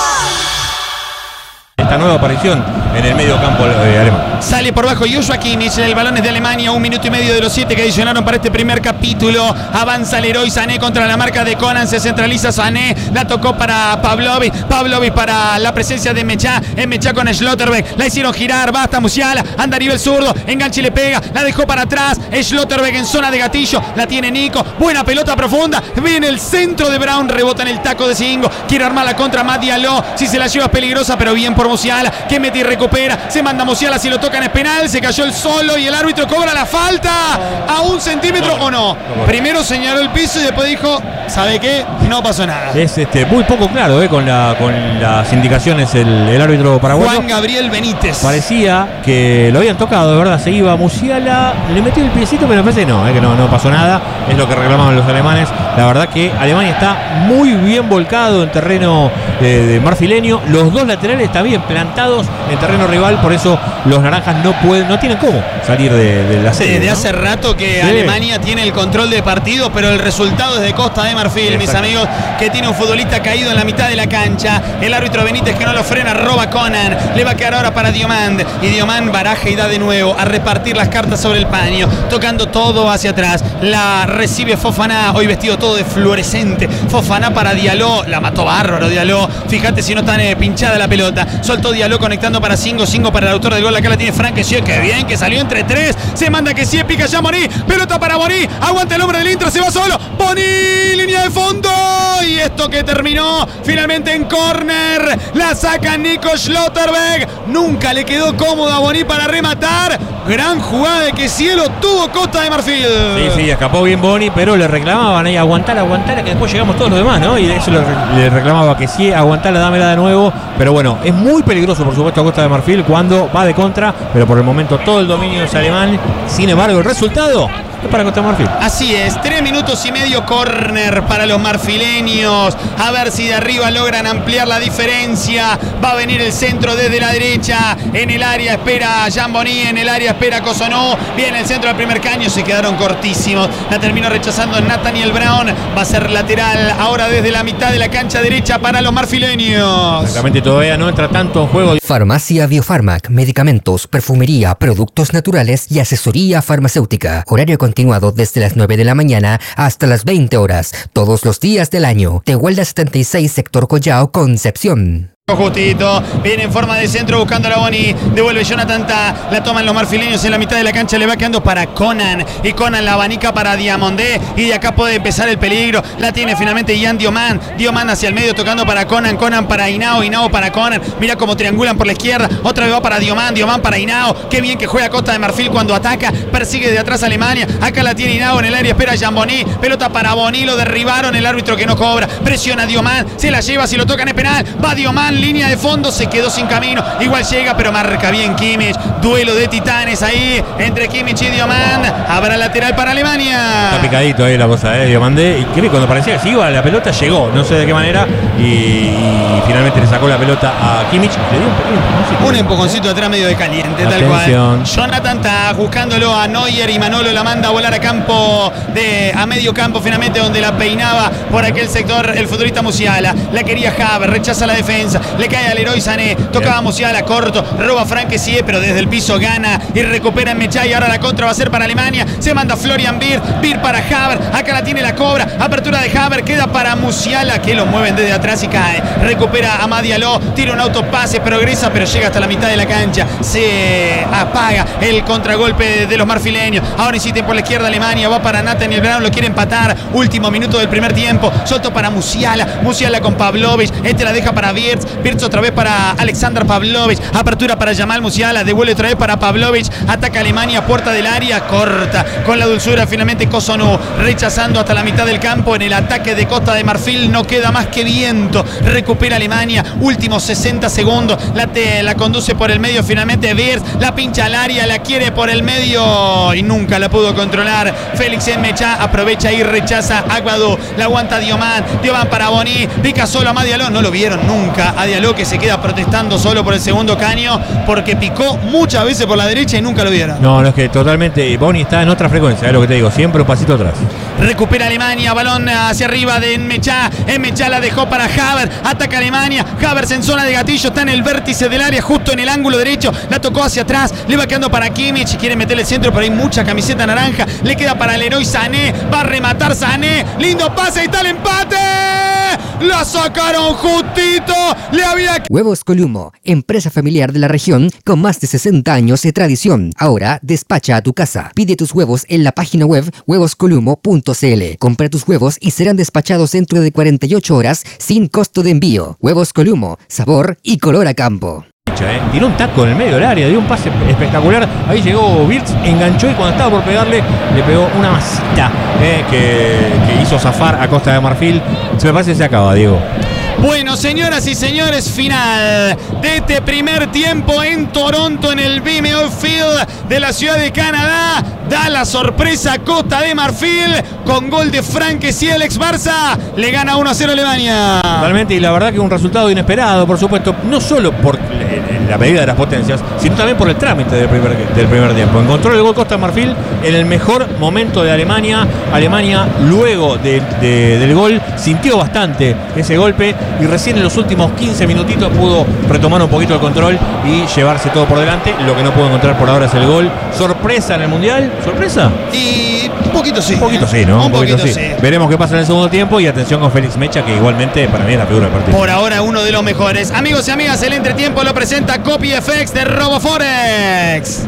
Esta nueva aparición en el medio campo eh, alemán. Sale por bajo Joshua Kimmich, el balón es de Alemania, un minuto y medio de los siete que adicionaron para este primer capítulo. Avanza Leroy Sané contra la marca de Conan, se centraliza Sané, la tocó para Pavlovic, Pavlovic para la presencia de Mecha, en Mecha con Schlotterbeck, la hicieron girar, va hasta Musiala, anda a nivel zurdo, enganche y le pega, la dejó para atrás, Schlotterbeck en zona de gatillo, la tiene Nico, buena pelota profunda, viene el centro de Brown, rebota en el taco de Singo, quiere armar la contra Matt Diallo, si se la lleva es peligrosa, pero bien por Musiala, que mete y recupera, se manda Musiala, si lo tocan es penal, se cayó el solo y el árbitro cobra la falta a un centímetro o no. Primero señaló el piso y después dijo, ¿sabe qué? No pasó nada. Es este, muy poco claro eh, con, la, con las indicaciones el, el árbitro paraguayo. Juan Gabriel Benítez. Parecía que lo habían tocado, de verdad, se iba Musiala, le metió el piecito, pero me parece que no, eh, que no, no pasó nada, es lo que reclamaban los alemanes. La verdad que Alemania está muy bien volcado en terreno de, de marfileño, los dos laterales están bien plantados en terreno rival, por eso los naranjas no pueden, no tienen cómo salir de, de la serie. Desde ¿no? hace rato que sí. Alemania tiene el control de partido, pero el resultado es de Costa de Marfil, exacto. Mis amigos, que tiene un futbolista caído en la mitad de la cancha. El árbitro Benítez que no lo frena, roba Conan. Le va a quedar ahora para Diomand. Y Diomand baraja y da de nuevo a repartir las cartas sobre el paño, tocando todo hacia atrás. La recibe Fofana, hoy vestido todo de fluorescente. Fofana para Diallo, la mató bárbaro Diallo. Fíjate si no está eh, pinchada la pelota. Soltó Diallo conectando para Singo, Singo para el autor del gol. Acá la tiene Frank Kessie, que bien, que salió entre tres. Se manda Kessie, pica ya Boni. Pelota para Boni. Aguanta el hombre del Inter, se va solo. Boni, línea de fondo. Y esto que terminó finalmente en córner. La saca Nico Schlotterbeck. Nunca le quedó cómodo a Boni para rematar. Gran jugada de Kessie, lo tuvo Costa de Marfil. Sí, sí, escapó bien Boni, pero le reclamaban ahí, aguantar, aguantar, que después llegamos todos los demás, ¿no? Y eso le, le reclamaba Kessie, aguantarla, dámela de nuevo. Pero bueno, es muy peligroso, por supuesto, a Costa de Marfil cuando va de contra, pero por el momento todo el dominio es alemán. Sin embargo, el resultado Es para Costa de Marfil. Así es, tres minutos y medio córner para los marfileños. A ver si de arriba logran ampliar la diferencia. Va a venir el centro desde la derecha. En el área espera Jamboni, en el área espera Cossonó. Viene el centro del primer caño, se quedaron cortísimos. La terminó rechazando Nathaniel Brown. Va a ser lateral ahora desde la mitad de la cancha derecha para los marfileños. Exactamente, todavía no entra tanto en juego. Farmacia Biofarmac, medicamentos, perfumería, productos naturales y asesoría farmacéutica. Horario continuado desde las nueve de la mañana hasta las veinte horas, todos los días del año. Tehuelda setenta y seis, sector Collao, Concepción. Justito, viene en forma de centro buscando a la Boni, devuelve Jonathan Ta, la toman los marfileños en la mitad de la cancha, le va quedando para Conan, y Conan la abanica para Diamondé, y de acá puede empezar el peligro, la tiene finalmente Ian Dioman, Dioman hacia el medio tocando para Conan, Conan para Hinao, Hinao para Conan, mira cómo triangulan por la izquierda, otra vez va para Dioman, Dioman para Hinao, qué bien que juega Costa de Marfil cuando ataca, persigue de atrás a Alemania, acá la tiene Hinao en el área, espera Jamboni, pelota para Boni, lo derribaron, el árbitro que no cobra, presiona a Dioman, se la lleva, si lo tocan es penal, va Dioman, línea de fondo, se quedó sin camino, igual llega pero marca bien Kimmich, duelo de titanes ahí entre Kimmich y Dioman, habrá lateral para Alemania. Está picadito ahí la cosa de eh, Diomandé, y que cuando parecía que se iba la pelota llegó, no sé de qué manera, y, y finalmente le sacó la pelota a Kimmich, le dio un pequeño empujoncito. Un empujoncito atrás medio de caliente, Atención. tal cual. Jonathan está buscándolo a Neuer y Manolo la manda a volar a campo, de a medio campo finalmente, donde la peinaba por aquel sector el futbolista Musiala, la quería Haver, rechaza la defensa, le cae al Leroy Sané, tocaba a Musiala corto, roba Frank Kessie, pero desde el piso gana y recupera en Mechá, y ahora la contra va a ser para Alemania, se manda Florian Wirtz, Wirtz para Haver, acá la tiene, la cobra, apertura de Haver, queda para Musiala, que lo mueven desde atrás y cae, recupera a Madialó, tira un autopase, progresa, pero llega hasta la mitad de la cancha, se apaga el contragolpe de los marfileños, ahora insisten por la izquierda Alemania, va para Nathaniel Brown, lo quiere empatar, último minuto del primer tiempo, solto para Musiala, Musiala con Pavlovic, este la deja para Wirtz, Wirtz otra vez para Alexander Pavlovic, apertura para Jamal Musiala, devuelve otra vez para Pavlovic, ataca Alemania, puerta del área, corta, con la dulzura finalmente Cossonó, rechazando hasta la mitad del campo, en el ataque de Costa de Marfil no queda más que viento, recupera Alemania, últimos sesenta segundos, la, te, la conduce por el medio finalmente Wirtz, la pincha al área, la quiere por el medio y nunca la pudo controlar, Félix Enmecha aprovecha y rechaza Aguadú, la aguanta Dioman, Dioman para Boni, pica solo a Madialó, no lo vieron nunca a Diallo, que se queda protestando solo por el segundo caño porque picó muchas veces por la derecha y nunca lo vieron. No, no, es que totalmente Boni está en otra frecuencia, es lo que te digo, siempre un pasito atrás. Recupera Alemania, balón hacia arriba de Enmecha, Enmecha la dejó para Haver, ataca Alemania, Havertz en zona de gatillo, está en el vértice del área, justo en el ángulo derecho, la tocó hacia atrás, le va quedando para Kimmich, quiere meterle el centro, pero hay mucha camiseta naranja, le queda para Leroy Sané, va a rematar Sané, lindo pase y está el empate, la sacaron justito, le había... Huevos Columo, empresa familiar de la región con más de sesenta años de tradición. Ahora despacha a tu casa. Pide tus huevos en la página web huevos columo punto c l. Compra tus huevos y serán despachados dentro de cuarenta y ocho horas sin costo de envío. Huevos Columo, sabor y color a campo. ¿eh? Tiró un taco en el medio del área, dio un pase espectacular. Ahí llegó Wirtz, enganchó y cuando estaba por pegarle, le pegó una masita ¿eh? que, que hizo zafar a Costa de Marfil. Se me parece que se acaba, Diego. Bueno, señoras y señores, final de este primer tiempo en Toronto, en el B M O Field de la ciudad de Canadá. Da la sorpresa Costa de Marfil con gol de Frank Kessie, Alex Barça. Le gana uno a cero Alemania. Totalmente, y la verdad que un resultado inesperado, por supuesto, no solo por la medida de las potencias, sino también por el trámite del primer, del primer tiempo. Encontró el gol Costa de Marfil en el mejor momento de Alemania. Alemania, luego de, de, del gol, sintió bastante ese golpe y recién en los últimos quince minutitos pudo retomar un poquito el control y llevarse todo por delante. Lo que no pudo encontrar por ahora es el gol. ¿Sorpresa en el Mundial? ¿Sorpresa? Y un poquito sí. Un poquito sí, ¿no? Un, un poquito, poquito sí. sí. Veremos qué pasa en el segundo tiempo y atención con Félix Mecha, que igualmente para mí es la figura del partido. Por ahora uno de los mejores. Amigos y amigas, el entretiempo lo presenta CopyFX de RoboForex.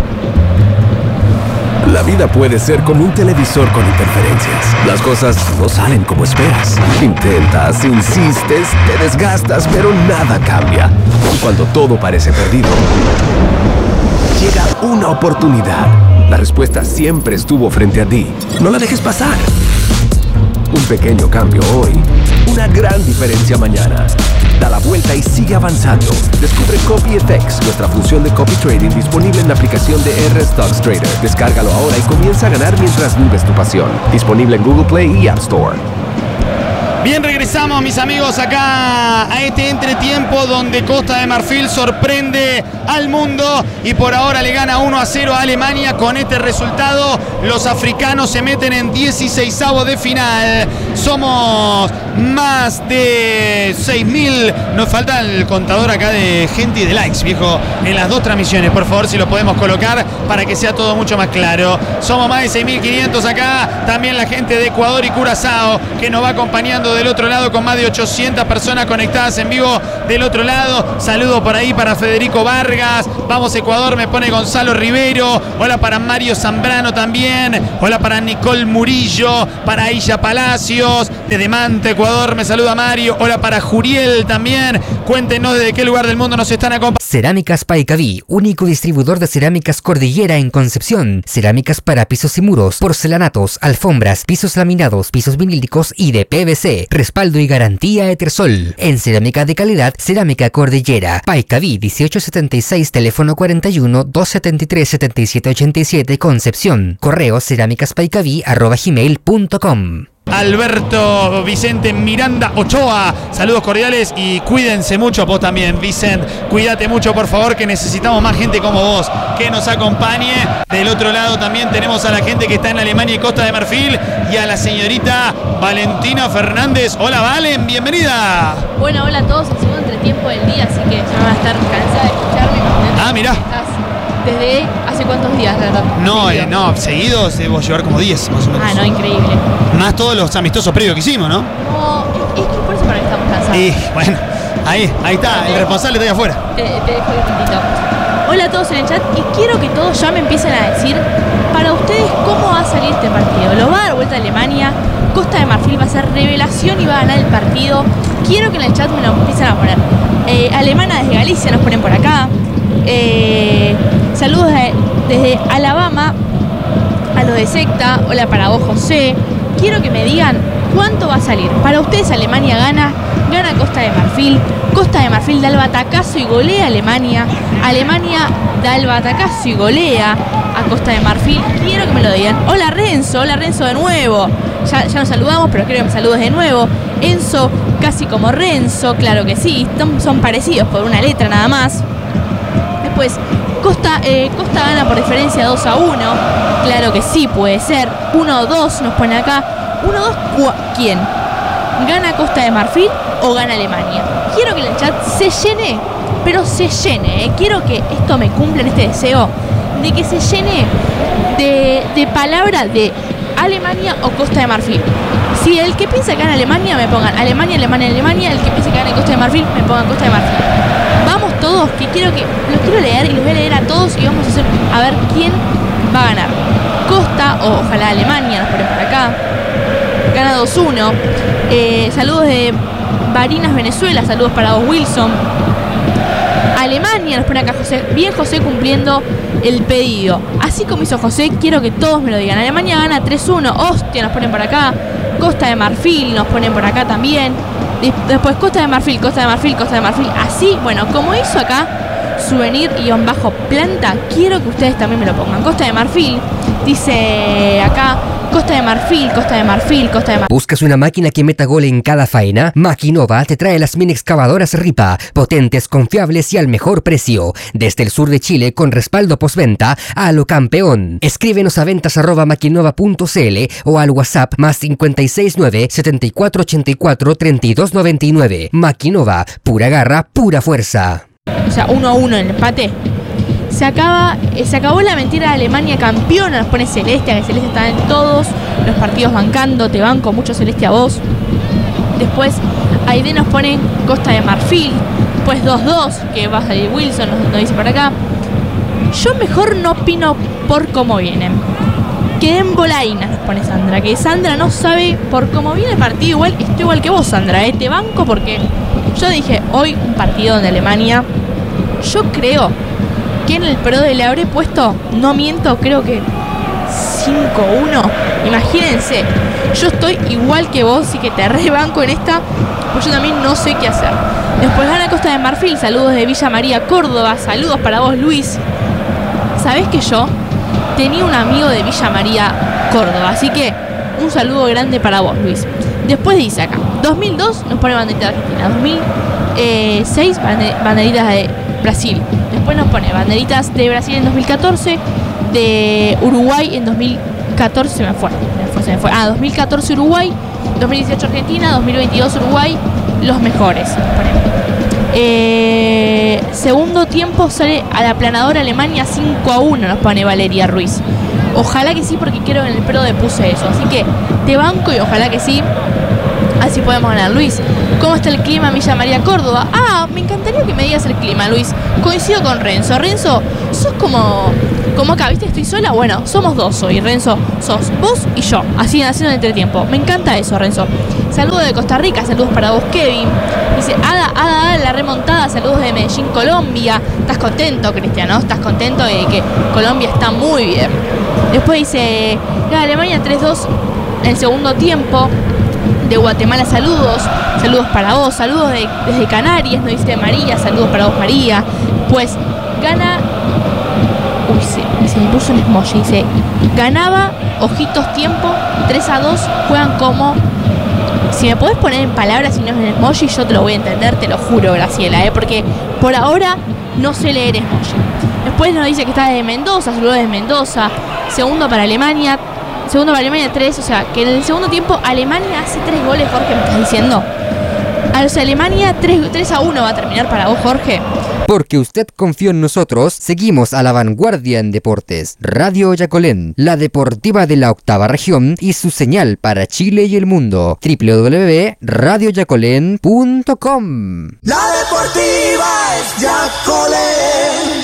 La vida puede ser como un televisor con interferencias. Las cosas no salen como esperas. Intentas, insistes, te desgastas, pero nada cambia. Y cuando todo parece perdido, llega una oportunidad. La respuesta siempre estuvo frente a ti. No la dejes pasar. Un pequeño cambio hoy, una gran diferencia mañana. Da la vuelta y sigue avanzando. Descubre CopyFX, nuestra función de copy trading disponible en la aplicación de R Stocks Trader. Descárgalo ahora y comienza a ganar mientras vives tu pasión. Disponible en Google Play y App Store. Bien, regresamos, mis amigos, acá a este entretiempo donde Costa de Marfil sorprende al mundo y por ahora le gana uno a cero a Alemania. Con este resultado, los africanos se meten en dieciseisavos de final. Somos más de seis mil. Nos falta el contador acá de gente y de likes, viejo, en las dos transmisiones. Por favor, si lo podemos colocar para que sea todo mucho más claro. Somos más de seis mil quinientos acá. También la gente de Ecuador y Curazao que nos va acompañando del otro lado con más de ochocientas personas conectadas en vivo del otro lado. Saludo por ahí para Federico Vargas. Vamos Ecuador, me pone Gonzalo Rivero. Hola para Mario Zambrano también. Hola para Nicole Murillo. Para Aisha Palacios. Desde Manta, Ecuador, me saluda Mario. Hola para Juriel también. Cuéntenos desde qué lugar del mundo nos están acompañando. Cerámicas Paicaví, único distribuidor de cerámicas Cordillera en Concepción. Cerámicas para pisos y muros, porcelanatos, alfombras, pisos laminados, pisos vinílicos y de P V C. Respaldo y garantía Etersol. En cerámica de calidad, Cerámica Cordillera. Paicaví dieciocho setenta y seis, teléfono cuarenta y uno, doscientos setenta y tres, setenta y siete ochenta y siete, Concepción. Correo cerámicaspaicaví arroba gmail punto com. Alberto Vicente Miranda Ochoa, saludos cordiales y cuídense mucho vos también, Vicente, cuídate mucho por favor, que necesitamos más gente como vos que nos acompañe. Del otro lado también tenemos a la gente que está en Alemania y Costa de Marfil y a la señorita Valentina Fernández. Hola Valen, bienvenida. Bueno, hola a todos, el segundo entretiempo del día, así que ya van a estar cansada de escucharme. Ah, mirá. Desde hace cuántos días, la verdad. No, eh, no, seguidos debo llevar como diez más o menos. Ah, no, increíble. Más todos los amistosos previos que hicimos, ¿no? No, es, es que por eso para que estamos cansados. Y bueno, ahí, ahí está, el responsable está ahí afuera. Te, te dejo un poquitito. Hola a todos en el chat y quiero que todos ya me empiecen a decir para ustedes cómo va a salir este partido. Lo va a dar vuelta a Alemania, Costa de Marfil va a ser revelación y va a ganar el partido. Quiero que en el chat me lo empiecen a poner. Eh, Alemana desde Galicia nos ponen por acá. Eh, saludos de, desde Alabama a los de Secta. Hola para vos, José. Quiero que me digan cuánto va a salir. Para ustedes Alemania gana, gana Costa de Marfil. Costa de Marfil da el batacazo y golea a Alemania. Alemania da el batacazo y golea a Costa de Marfil. Quiero que me lo digan. Hola Renzo, hola Renzo de nuevo. Ya, ya nos saludamos, pero quiero que me saludes de nuevo. Enzo, casi como Renzo, claro que sí. Son parecidos por una letra nada más. Después, Costa, eh, Costa gana por diferencia dos a uno. Claro que sí, puede ser. uno a dos nos pone acá. uno a dos, ¿quién? ¿Gana Costa de Marfil o gana Alemania? Quiero que el chat se llene, pero se llene. ¿eh? Quiero que esto me cumpla en este deseo de que se llene de, de palabras de Alemania o Costa de Marfil. Si el que piensa que gana Alemania, me pongan Alemania, Alemania, Alemania. El que piensa que gana Costa de Marfil, me pongan Costa de Marfil. Vamos todos, que quiero que los quiero leer y los voy a leer a todos y vamos a hacer a ver quién va a ganar. Costa o ojalá Alemania, nos ponen por acá. Gana dos uno. Eh, saludos de Barinas, Venezuela. Saludos para vos, Wilson. Alemania, nos pone acá José. Bien José cumpliendo el pedido. Así como hizo José, quiero que todos me lo digan. Alemania gana tres uno. Hostia, nos ponen por acá. Costa de Marfil, nos ponen por acá también. Después Costa de Marfil, Costa de Marfil, Costa de Marfil. Así, bueno, como hizo acá souvenir-planta, quiero que ustedes también me lo pongan. Costa de Marfil, dice acá, Costa de Marfil, Costa de Marfil, Costa de Marfil. ¿Buscas una máquina que meta gol en cada faena? Maquinova te trae las mini excavadoras Ripa, potentes, confiables y al mejor precio. Desde el sur de Chile, con respaldo postventa a lo campeón. Escríbenos a ventas arroba maquinova punto cl o al WhatsApp más cincuenta y seis nueve, setenta y cuatro ochenta y cuatro, treinta y dos noventa y nueve. Maquinova, pura garra, pura fuerza. O sea, uno a uno en el empate. Se acaba, eh, se acabó la mentira de Alemania campeona, nos pone Celeste, que Celeste está en todos los partidos bancando, te banco mucho Celeste a vos. Después Aide nos pone Costa de Marfil, pues dos dos, que va a salir Wilson, nos, nos dice por acá. Yo mejor no opino por cómo vienen. Queden bolainas, nos pone Sandra, que Sandra no sabe por cómo viene el partido, igual estoy igual que vos Sandra, eh, te banco porque yo dije hoy un partido de Alemania, yo creo que en el Prode le habré puesto, no miento, creo que cinco uno. Imagínense, Yo estoy igual que vos, así que te rebanco en esta, pues yo también no sé qué hacer. Después gana Costa de Marfil, saludos de Villa María, Córdoba, saludos para vos, Luis. ¿Sabés que yo tenía un amigo de Villa María, Córdoba? Así que un saludo grande para vos, Luis. Después dice acá, dos mil dos nos pone banderita de Argentina, dos mil seis banderitas de Brasil. Después nos pone banderitas de Brasil en dos mil catorce, de Uruguay en dos mil catorce, se me fue, se me fue, se me fue. Ah, dos mil catorce Uruguay, dos mil dieciocho Argentina, dos mil veintidós Uruguay, los mejores. Eh, segundo tiempo sale a la aplanadora Alemania cinco a uno, nos pone Valeria Ruiz. Ojalá que sí, porque quiero en el Pro de puse eso. Así que te banco y ojalá que sí. Así podemos ganar. Luis, ¿cómo está el clima en Villa María, Córdoba? Ah, me encantaría que me digas el clima, Luis. Coincido con Renzo. Renzo, sos como... Como acá, ¿viste? Estoy sola. Bueno, somos dos hoy. Renzo, sos vos y yo. Así haciendo el entretiempo. Me encanta eso, Renzo. Saludos de Costa Rica. Saludos para vos, Kevin. Dice, Ada, Ada, Ada, la remontada. Saludos de Medellín, Colombia. ¿Estás contento, Cristiano? ¿Estás contento de que Colombia está muy bien? Después dice, la Alemania tres dos en el segundo tiempo. De Guatemala, saludos. Saludos para vos. Saludos de, desde Canarias, nos dice María. Saludos para vos, María. Pues gana... Uy, se, se me puso un emoji. Dice, ganaba, ojitos, tiempo, tres a dos, juegan como... Si me podés poner en palabras y no en emoji, yo te lo voy a entender, te lo juro, Graciela, ¿eh? Porque por ahora no sé leer emoji. Después nos dice que está desde Mendoza, saludos desde Mendoza. Segundo para Alemania, segundo para Alemania tres, o sea, que en el segundo tiempo Alemania hace tres goles, Jorge, ¿me estás diciendo? O sea, Alemania tres a uno va a terminar para vos, Jorge. Porque usted confió en nosotros, seguimos a la vanguardia en deportes. Radio Yacolén, la deportiva de la octava región y su señal para Chile y el mundo. doble u doble u doble u punto radio yacolén punto com. La deportiva es Yacolén.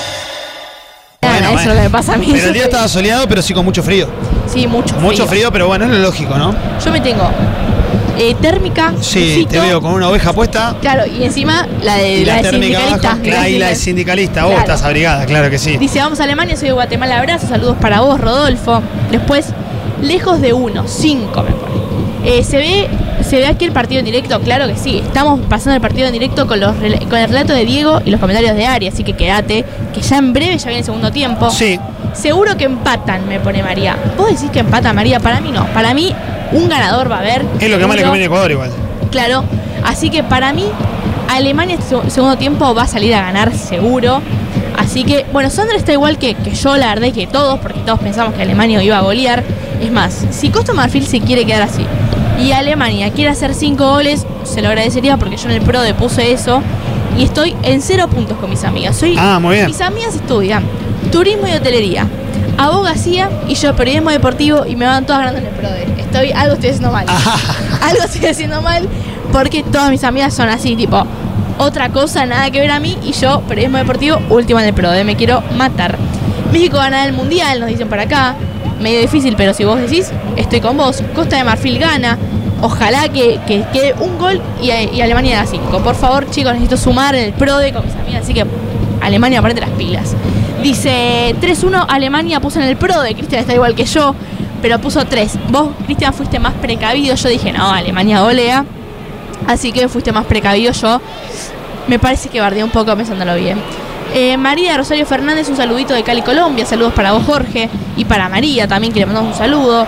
Bueno, eso es lo que pasa a mí. Pero el día estaba soleado, pero sí con mucho frío. Sí, mucho frío. Mucho frío, pero bueno, es lo lógico, ¿no? Yo me tengo eh, térmica. Sí, busito, te veo con una oveja puesta. Claro, y encima la de, Y la, la de térmica sindicalista. abajo. Claro, y la de sindicalista. Vos Claro. estás abrigada, claro que sí. Dice, vamos a Alemania, soy de Guatemala, abrazo, saludos para vos, Rodolfo. Después, lejos de uno, cinco me pone. Eh, se ve se ve aquí el partido en directo, claro que sí. Estamos pasando el partido en directo con los con el relato de Diego y los comentarios de Ari, así que quédate, que ya en breve ya viene el segundo tiempo. Sí. Seguro que empatan, me pone María. ¿Vos decís que empata, María? Para mí no. Para mí, un ganador va a haber. Es lo que más le conviene a Ecuador igual. Claro. Así que para mí, Alemania este segundo tiempo va a salir a ganar seguro. Así que, bueno, Sandra está igual que, que yo, la verdad, y que todos, porque todos pensamos que Alemania iba a golear. Es más, si Costa Marfil se quiere quedar así y Alemania quiere hacer cinco goles, se lo agradecería porque yo en el Pro de puse eso. Y estoy en cero puntos con mis amigas. Soy, Ah, muy bien. Mis amigas estudian turismo y hotelería, abogacía y yo periodismo deportivo y me van todas ganando en el Pro de. Estoy, algo estoy haciendo mal. Algo estoy haciendo mal porque todas mis amigas son así, tipo, otra cosa, nada que ver a mí, y yo, periodismo deportivo, última en el Pro de. Me quiero matar. México gana el mundial, nos dicen por acá. Medio difícil, pero si vos decís, estoy con vos. Costa de Marfil gana. Ojalá que, que quede un gol y, y Alemania da cinco. Por favor, chicos, necesito sumar en el Pro de con mis amigas, así que Alemania, aparte las pilas. Dice tres uno, Alemania puso en el Pro de. Cristian está igual que yo, pero puso tres. Vos, Cristian, fuiste más precavido. Yo dije, no, Alemania golea. Así que fuiste más precavido. Yo me parece que bardeé un poco pensándolo bien. Eh, María Rosario Fernández, un saludito de Cali, Colombia. Saludos para vos, Jorge. Y para María también, que le mandamos un saludo.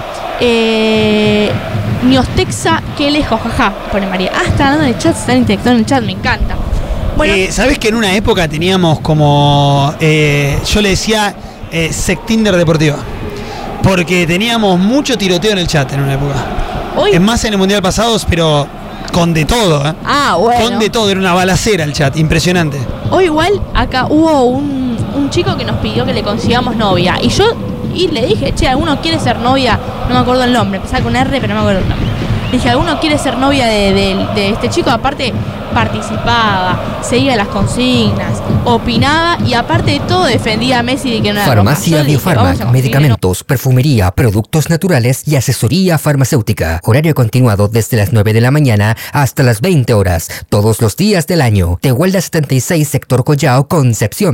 Eh, Niostexa, qué lejos, jaja, pone María. Ah, está hablando de chat, están interactuando en el chat, me encanta. Bueno, Eh, ¿Sabés que en una época teníamos como... Eh, yo le decía eh, Sectinder Deportiva? Porque teníamos mucho tiroteo en el chat en una época. hoy. Es más en el Mundial pasado, pero con de todo, ¿eh? Ah, bueno. Con de todo, era una balacera el chat, impresionante. Hoy igual acá hubo un, un chico que nos pidió que le consigamos novia. Y yo y le dije, che, ¿alguno quiere ser novia? No me acuerdo el nombre, empezaba con R, pero no me acuerdo el nombre. Le dije, ¿alguno quiere ser novia de, de, de este chico? Aparte, participaba, seguía las consignas, opinaba y aparte de todo defendía a Messi de que no era Farmacia Roma. Yo le dije, vamos a Biofarmac, conseguirle medicamentos, perfumería, productos naturales y asesoría farmacéutica. Horario continuado desde las nueve de la mañana hasta las veinte horas, todos los días del año. Tehuelda setenta y seis, Sector Collao, Concepción.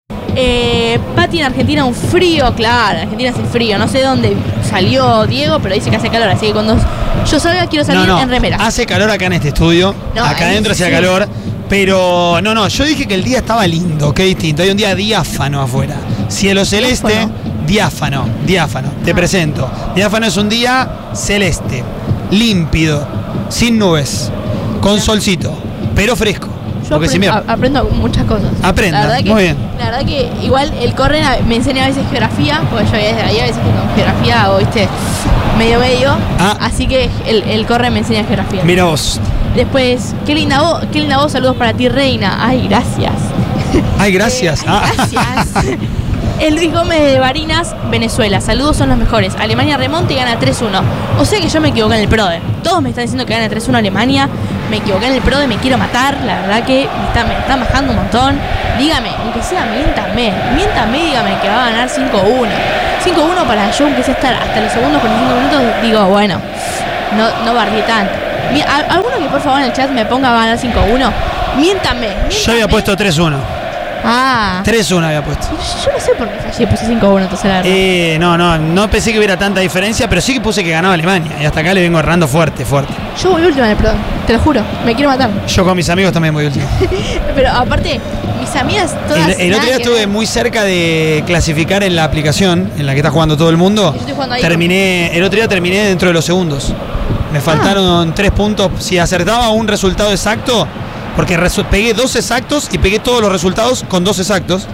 Eh, Pati, en Argentina un frío, claro, en Argentina hace frío, no sé dónde salió Diego, pero dice que hace calor, así que cuando yo salga quiero salir No, no, en remera. hace calor acá en este estudio, No, acá ahí adentro hacía sí. calor, pero no, no, yo dije que el día estaba lindo, qué distinto, hay un día diáfano afuera, cielo celeste, diáfano, diáfano, diáfano. Te Ah. presento, diáfano es un día celeste, límpido, sin nubes, con solcito, pero fresco. Yo Porque si aprendo, mira, a- aprendo muchas cosas. Aprenda, La verdad que, muy bien. La verdad que igual el corren a- me enseña a veces geografía, porque yo desde ahí a veces que con geografía hago, viste, medio medio. Ah. Así que el, el corren me enseña geografía. mira vos. Después, qué linda voz, qué linda voz, saludos para ti, reina. Ay, gracias. Ay, gracias. Eh, ay, gracias. El Luis Gómez de Barinas, Venezuela. Saludos, son los mejores. Alemania remonta y gana tres uno. O sea que yo me equivoqué en el PRODE. Todos me están diciendo que gana tres uno Alemania. Me equivoqué en el PRODE, me quiero matar. La verdad que me está, me está bajando un montón. Dígame, aunque sea, miéntame. Miéntame, dígame que va a ganar cinco uno. cinco uno para yo, aunque sea estar hasta los segundos cuarenta y cinco minutos, digo, bueno, no, no barrié tanto. Mi- a- ¿Alguno que por favor en el chat me ponga a ganar cinco uno? Miéntame, miéntame. Yo había puesto tres uno. Ah. tres uno había puesto. Yo no sé por qué fallé, puse cinco uno, entonces la verdad. Eh, no, no, no pensé que hubiera tanta diferencia, pero sí que puse que ganaba Alemania. Y hasta acá le vengo errando fuerte, fuerte. Yo voy última en el PRODE, te lo juro, me quiero matar. Yo con mis amigos también voy último. Pero aparte, mis amigas todas. El, el otro nada día que estuve ver. muy cerca de clasificar en la aplicación en la que está jugando todo el mundo. Yo estoy jugando ahí. Terminé, el otro día terminé dentro de los segundos. Me faltaron tres puntos. Si acertaba un resultado exacto, porque resu- pegué dos exactos y pegué todos los resultados con dos exactos.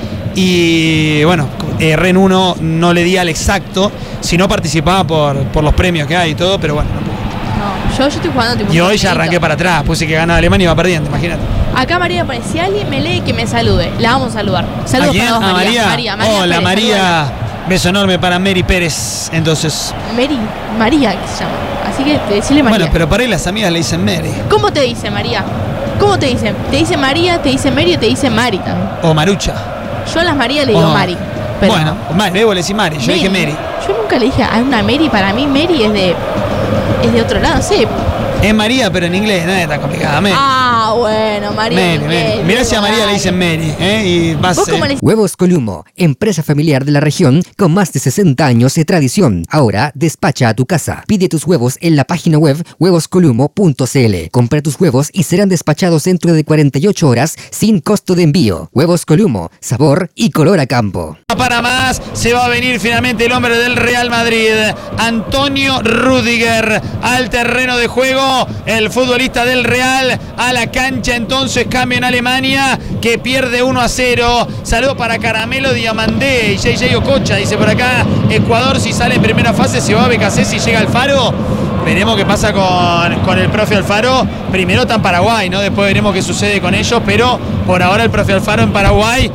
Y bueno, erré en uno, no le di al exacto, si no participaba por, por los premios que hay y todo, pero bueno. No, yo, yo estoy jugando tipo. Y un hoy ya torneito. arranqué para atrás, puse que ganaba Alemania y iba perdiendo, imagínate. Acá María pone, si alguien me lee que me salude, la vamos a saludar. ¿A Saludos quién? para vos, ¿A María. María? María, Hola, Pérez, María. Beso enorme para Mary Pérez, entonces. saludala. Mary, María, que se llama. Así que decirle María. Bueno, pero para ahí las amigas le dicen Mary. ¿Cómo te dice María? ¿Cómo te dicen? ¿Te dice María, te dice Mary o te dice Mari también? O Marucha. Yo a las María le digo Oh. Mari. Pero Bueno, Mary, vos le decís Mary, yo dije Mary. Yo nunca le dije a una Mary, para mí Mary es de. Es de otro lado, no sé. Es María, pero en inglés, no es tan complicada. Mary. Ah, bueno, María. Mary, Miguel, Mary. Mirá si a María le dale. dicen Mary, ¿eh? Y vas. ¿Vos cómo eh, le Huevos Columo, empresa familiar de la región con más de sesenta años de tradición. Ahora despacha a tu casa. Pide tus huevos en la página web huevos columo punto c l. Compra tus huevos y serán despachados dentro de cuarenta y ocho horas sin costo de envío. Huevos Columo, sabor y color a campo. Para más, se va a venir finalmente el hombre del Real Madrid, Antonio Rüdiger, al terreno de juego. El futbolista del Real a la cancha, entonces cambio en Alemania, que pierde uno a cero. Saludo para Caramelo Diamandé y J J Ococha, dice por acá. Ecuador, si sale en primera fase, se va a B K C si llega Alfaro. Veremos qué pasa con, con el profe Alfaro. Primero está en Paraguay, ¿no? Después veremos qué sucede con ellos, pero por ahora el profe Alfaro en Paraguay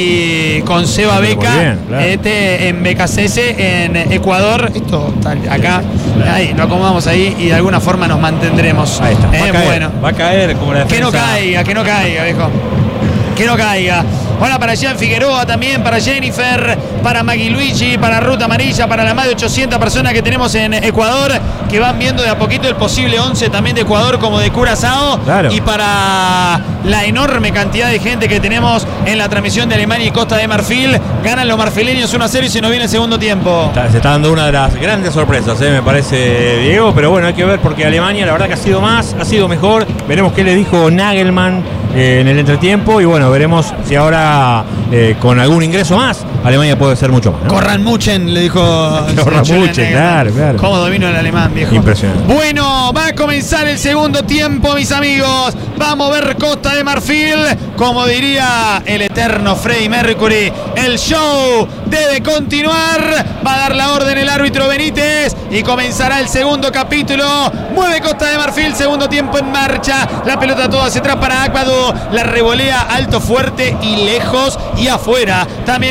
y con Seba Muy Beca bien, claro. este en B K C S en Ecuador. Esto está acá, ahí, lo acomodamos ahí y de alguna forma nos mantendremos. Ahí está. Va Eh, a caer, bueno, va a caer como la que no defensa. caiga, que no caiga, viejo. Que no caiga. Hola para Jean Figueroa también, para Jennifer, para Maggie Luigi, para Ruta Amarilla, para las más de ochocientas personas que tenemos en Ecuador, que van viendo de a poquito el posible once también de Ecuador como de Curazao. Claro. Y para la enorme cantidad de gente que tenemos en la transmisión de Alemania y Costa de Marfil, ganan los marfileños uno a cero y se nos viene el segundo tiempo. Está- Se está dando una de las grandes sorpresas, eh, me parece, Diego, pero bueno, hay que ver porque Alemania la verdad que ha sido más, ha sido mejor. Veremos qué le dijo Nagelman eh, en el entretiempo y bueno, veremos si ahora eh, con algún ingreso más Alemania puede ser mucho más, ¿no? Corran Muchen, le dijo. Corran Julian Muchen, Nagelsmann. claro, claro. Cómo domino el alemán, viejo. Impresionante. Bueno, va a comenzar el segundo tiempo, mis amigos. Vamos a ver Costa de Marfil. Como diría el eterno Freddie Mercury, el show debe continuar. Va a dar la orden el árbitro Benítez y comenzará el segundo capítulo. Mueve Costa de Marfil, segundo tiempo en marcha. La pelota toda hacia atrás para Akbadu. La revolea alto, fuerte y lejos y afuera. También el bueno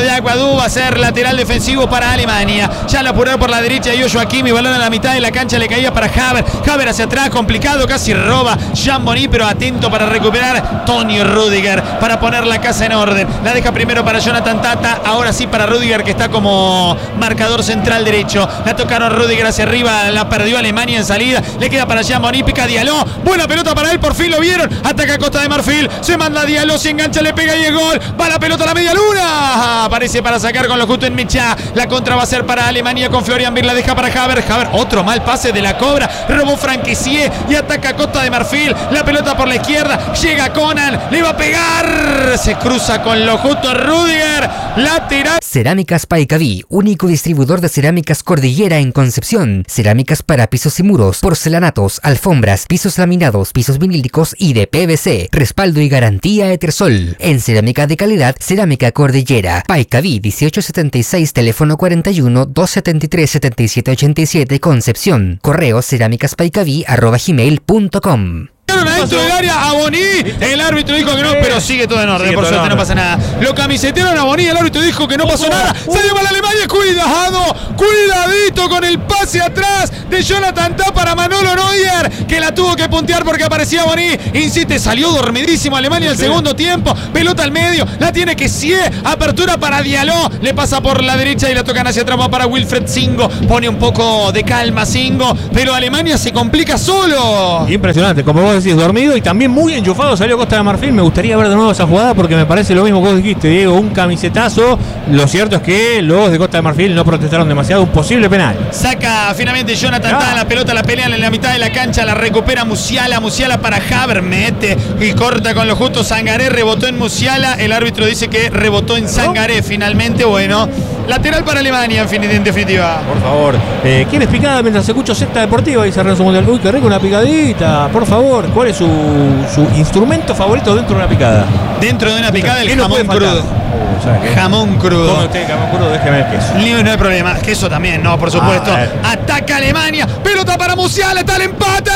de Aguadú va a ser lateral defensivo para Alemania. Ya la apurar por la derecha de Joshua Kimmich, balón a la mitad de la cancha, le caía para Haver. Haver hacia atrás, complicado, casi roba Jean Bonny, pero atento para recuperar Toni Rüdiger para poner la casa en orden. La deja primero para Jonathan Tata, ahora sí para Rüdiger, que está como marcador central derecho. La tocaron Rüdiger hacia arriba, la perdió Alemania en salida, le queda para Jean Bonny, pica Diallo, buena pelota para él, por fin lo vieron, ataca Costa de Marfil, se manda a Diallo, se engancha, le pega y es gol, va la pelota a la media luna, aparece para sacar con lo justo en Mecha. La contra va a ser para Alemania con Florian Wirtz, la deja para Haver, Haver, otro mal pase de la cobra, robó Franquessier y ataca Costa de Marfil, la pelota por la izquierda, llega Conan, le va a pegar, se cruza con lo justo Rüdiger, lateral. Cerámicas Paicaví, único distribuidor de cerámicas Cordillera en Concepción. Cerámicas para pisos y muros, porcelanatos, alfombras, pisos laminados, pisos vinílicos y de P V C. Respaldo y garantía Etersol. En cerámica de calidad, Cerámica Cordillera. Paicaví dieciocho setenta y seis, teléfono cuarenta y uno, doscientos setenta y tres, setenta y siete ochenta y siete, Concepción. Correo cerámicaspaicaví arroba gmail punto com. Adentro del área a Bonny, el árbitro dijo que no, pero sigue todo en orden, Sigue por suerte no orden. pasa nada. Lo camisetearon a Bonny, el árbitro dijo que no pasó nada. Salió para Alemania, cuidado, cuidadito con el pase atrás de Jonathan Tah para Manolo Neuer, que la tuvo que puntear porque aparecía Bonny. Insiste, salió dormidísimo Alemania el segundo tiempo, pelota al medio, la tiene que Sie, apertura para Diallo, le pasa por la derecha y la tocan hacia atrás para Wilfried Singo, pone un poco de calma Singo, pero Alemania se complica solo. Impresionante, como vos decís, dormido y también muy enchufado salió Costa de Marfil. Me gustaría ver de nuevo esa jugada porque me parece lo mismo que vos dijiste, Diego, un camisetazo. Lo cierto es que los de Costa de Marfil no protestaron demasiado, un posible penal. Saca finalmente Jonathan Tah la pelota, la pelean en la mitad de la cancha, la recupera Musiala, Musiala para Haver, mete y corta con lo justo Sangaré, rebotó en Musiala, el árbitro dice que rebotó en Sangaré finalmente, bueno, lateral para Alemania en, fin, en definitiva. Por favor, eh, ¿quién es picada mientras escucho Secta Deportiva? Dice Renzo Mundial. Uy, qué rico, una picadita, por favor. ¿Cuál es su, su instrumento favorito dentro de una picada? Dentro de una picada el ¿Qué no jamón puede faltar? crudo. Uh, ¿sabe qué? Jamón crudo. Come usted jamón crudo, déjeme el queso. Ni- No hay problema, queso también, no, por supuesto. A ver. Ataca Alemania, pelota para Musiala, está el empate.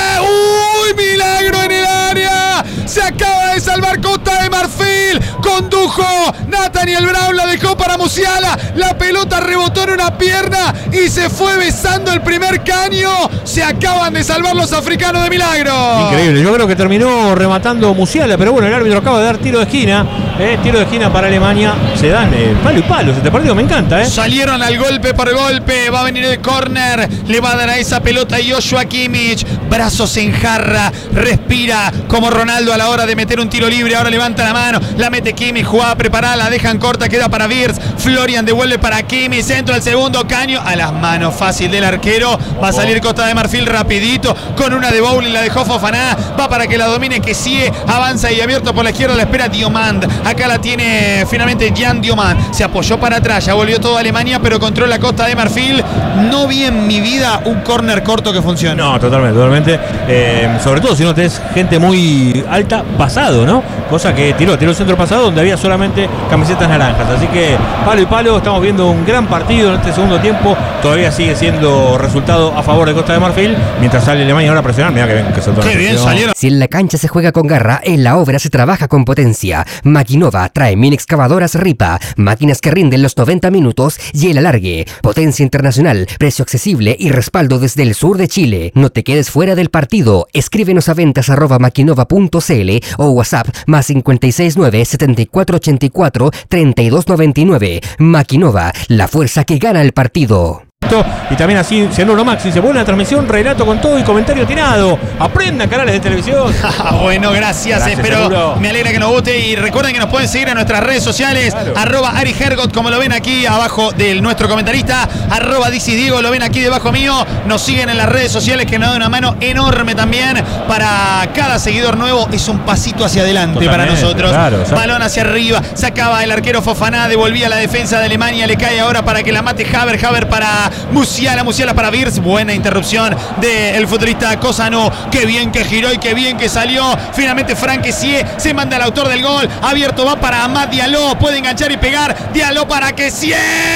¡Uy, milagro en el área! Se acaba de salvar Costa de Marfil, condujo Nathaniel Brown, la dejó para Musiala, la pelota rebotó en una pierna y se fue besando el primer caño. Se acaban de salvar los africanos de milagro. Increíble, yo creo que terminó rematando Musiala, pero bueno, el árbitro acaba de dar tiro de esquina. Eh, tiro de esquina para Alemania. Se dan eh, palo y palo. Este partido me encanta, ¿eh? Salieron al golpe por golpe. Va a venir el córner. Le va a dar a esa pelota a Joshua Kimmich. Brazos en jarra. Respira como Ronaldo a la hora de meter un tiro libre. Ahora levanta la mano. La mete Kimmich. Jugada preparada. La dejan corta. Queda para Wirtz. Florian devuelve para Kimmich. Centro al segundo caño. A las manos fácil del arquero. Va a salir Costa de Marfil rapidito. Con una de bowling. La dejó Fofana. Va para que la domine Kessie. Avanza y abierto por la izquierda. La espera Diomand. Acá la tiene finalmente Jan Diomand. Se apoyó para atrás. Ya volvió toda Alemania. Pero controla Costa de Marfil. No vi en mi vida un córner corto que funcione. No, totalmente, totalmente. Eh, sobre todo si no tenés gente muy alta pasado, ¿no? Cosa que tiró, tiró el centro pasado donde había solamente camisetas naranjas. Así que palo y palo, estamos viendo un gran partido en este segundo tiempo. Todavía sigue siendo resultado a favor de Costa de Marfil. Mientras sale Alemania ahora a presionar. Mirá que bien que soltó la Qué bien presión. salieron. Si en la cancha se juega con garra, en la obra se trabaja con potencia. Maquinova trae mini excavadoras Ripa, máquinas que rinden los noventa minutos y el alargue. Potencia internacional, precio accesible y respaldo desde el sur de Chile. No te quedes fuera del partido. Escríbenos a ventas arroba maquinova punto cl o WhatsApp más cinco seis nueve, siete cuatro ocho cuatro, tres dos nueve nueve. Maquinova, la fuerza que gana el partido. Y también así, Cianuro Max dice, buena transmisión, relato con todo y comentario tirado. Aprendan canales de televisión. Bueno, gracias, Gracias, espero, seguro. me alegra que nos guste y recuerden que nos pueden seguir en nuestras redes sociales, Claro. arroba Ari Hergot, como lo ven aquí abajo de nuestro comentarista, arroba Dici Diego, lo ven aquí debajo mío, nos siguen en las redes sociales que nos dan una mano enorme también para cada seguidor nuevo, es un pasito hacia adelante para Totalmente, nosotros, claro, exacto. balón hacia arriba, sacaba el arquero Fofana, devolvía la defensa de Alemania, le cae ahora para que la mate Haver, Haver para Musiala, Musiala para Wirtz, buena interrupción del futbolista Cosano, qué bien que giró y qué bien que salió, finalmente Franquessier se manda al autor del gol, abierto va para Amad Diallo, puede enganchar y pegar, Diallo para Kessie,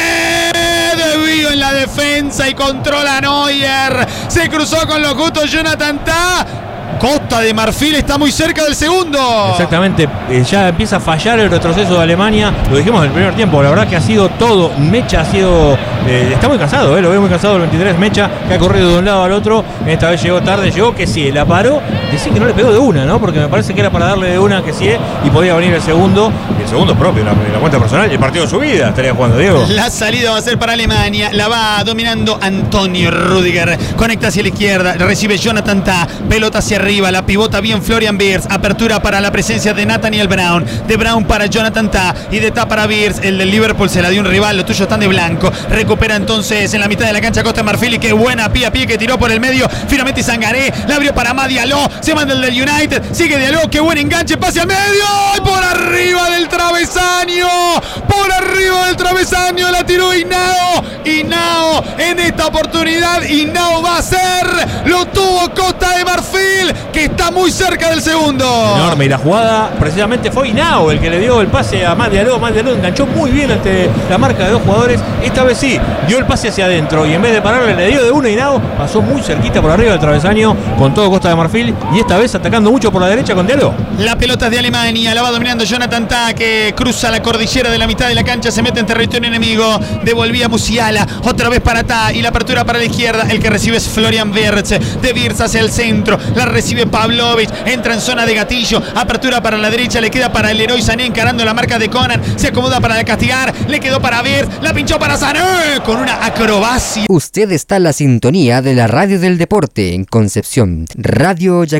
desvío en la defensa y controla Neuer, se cruzó con lo justo Jonathan Tah. Costa de Marfil está muy cerca del segundo. Exactamente, eh, ya empieza a fallar el retroceso de Alemania. Lo dijimos en el primer tiempo, la verdad que ha sido todo. Mecha ha sido, eh, está muy cansado, eh, lo veo muy cansado el veintitrés Mecha, que ha corrido de un lado al otro. Esta vez llegó tarde, llegó que sí, la paró. Decía que no le pegó de una, ¿no? Porque me parece que era para darle de una que sí, y podía venir el segundo. El segundo propio, la, la cuenta personal, el partido de su vida estaría jugando, Diego. La salida va a ser para Alemania, la va dominando Antonio Rüdiger. Conecta hacia la izquierda, recibe Jonathan Tah, pelota hacia arriba, la pivota bien Florian Wirtz, apertura para la presencia de Nathaniel Brown, de Brown para Jonathan Tah y de Tah para Wirtz. El del Liverpool se la dio un rival, los tuyos están de blanco. Recupera entonces en la mitad de la cancha Costa de Marfil y qué buena pie a pie que tiró por el medio. Finalmente Sangaré, la abrió para Amad Diallo, se manda el del United, sigue Diallo, qué buen enganche, pase al medio y por arriba del travesaño, por arriba del travesaño la tiró Hinao. Hinao en esta oportunidad, Hinao va a ser, lo tuvo Costa de Marfil, que está muy cerca del segundo. Enorme, y la jugada precisamente fue Hinao el que le dio el pase a Amad Diallo. Amad Diallo enganchó muy bien ante la marca de dos jugadores. Esta vez sí, dio el pase hacia adentro y en vez de pararle le dio de una. Hinao pasó muy cerquita por arriba del travesaño con todo Costa de Marfil y esta vez atacando mucho por la derecha con Diallo. La pelota es de Alemania, la va dominando Jonathan Tah, que cruza la cordillera de la mitad de la cancha, se mete en territorio enemigo, devolvía Musiala, otra vez para Tah y la apertura para la izquierda. El que recibe es Florian Wirtz, de Wirtz hacia el centro, la recibe Pavlovic, entra en zona de gatillo, apertura para la derecha, le queda para el Leroy Sané encarando la marca de Conan, se acomoda para castigar, le quedó para Wirtz, la pinchó para Sané con una acrobacia. Usted está en la sintonía de la Radio del Deporte en Concepción, Radio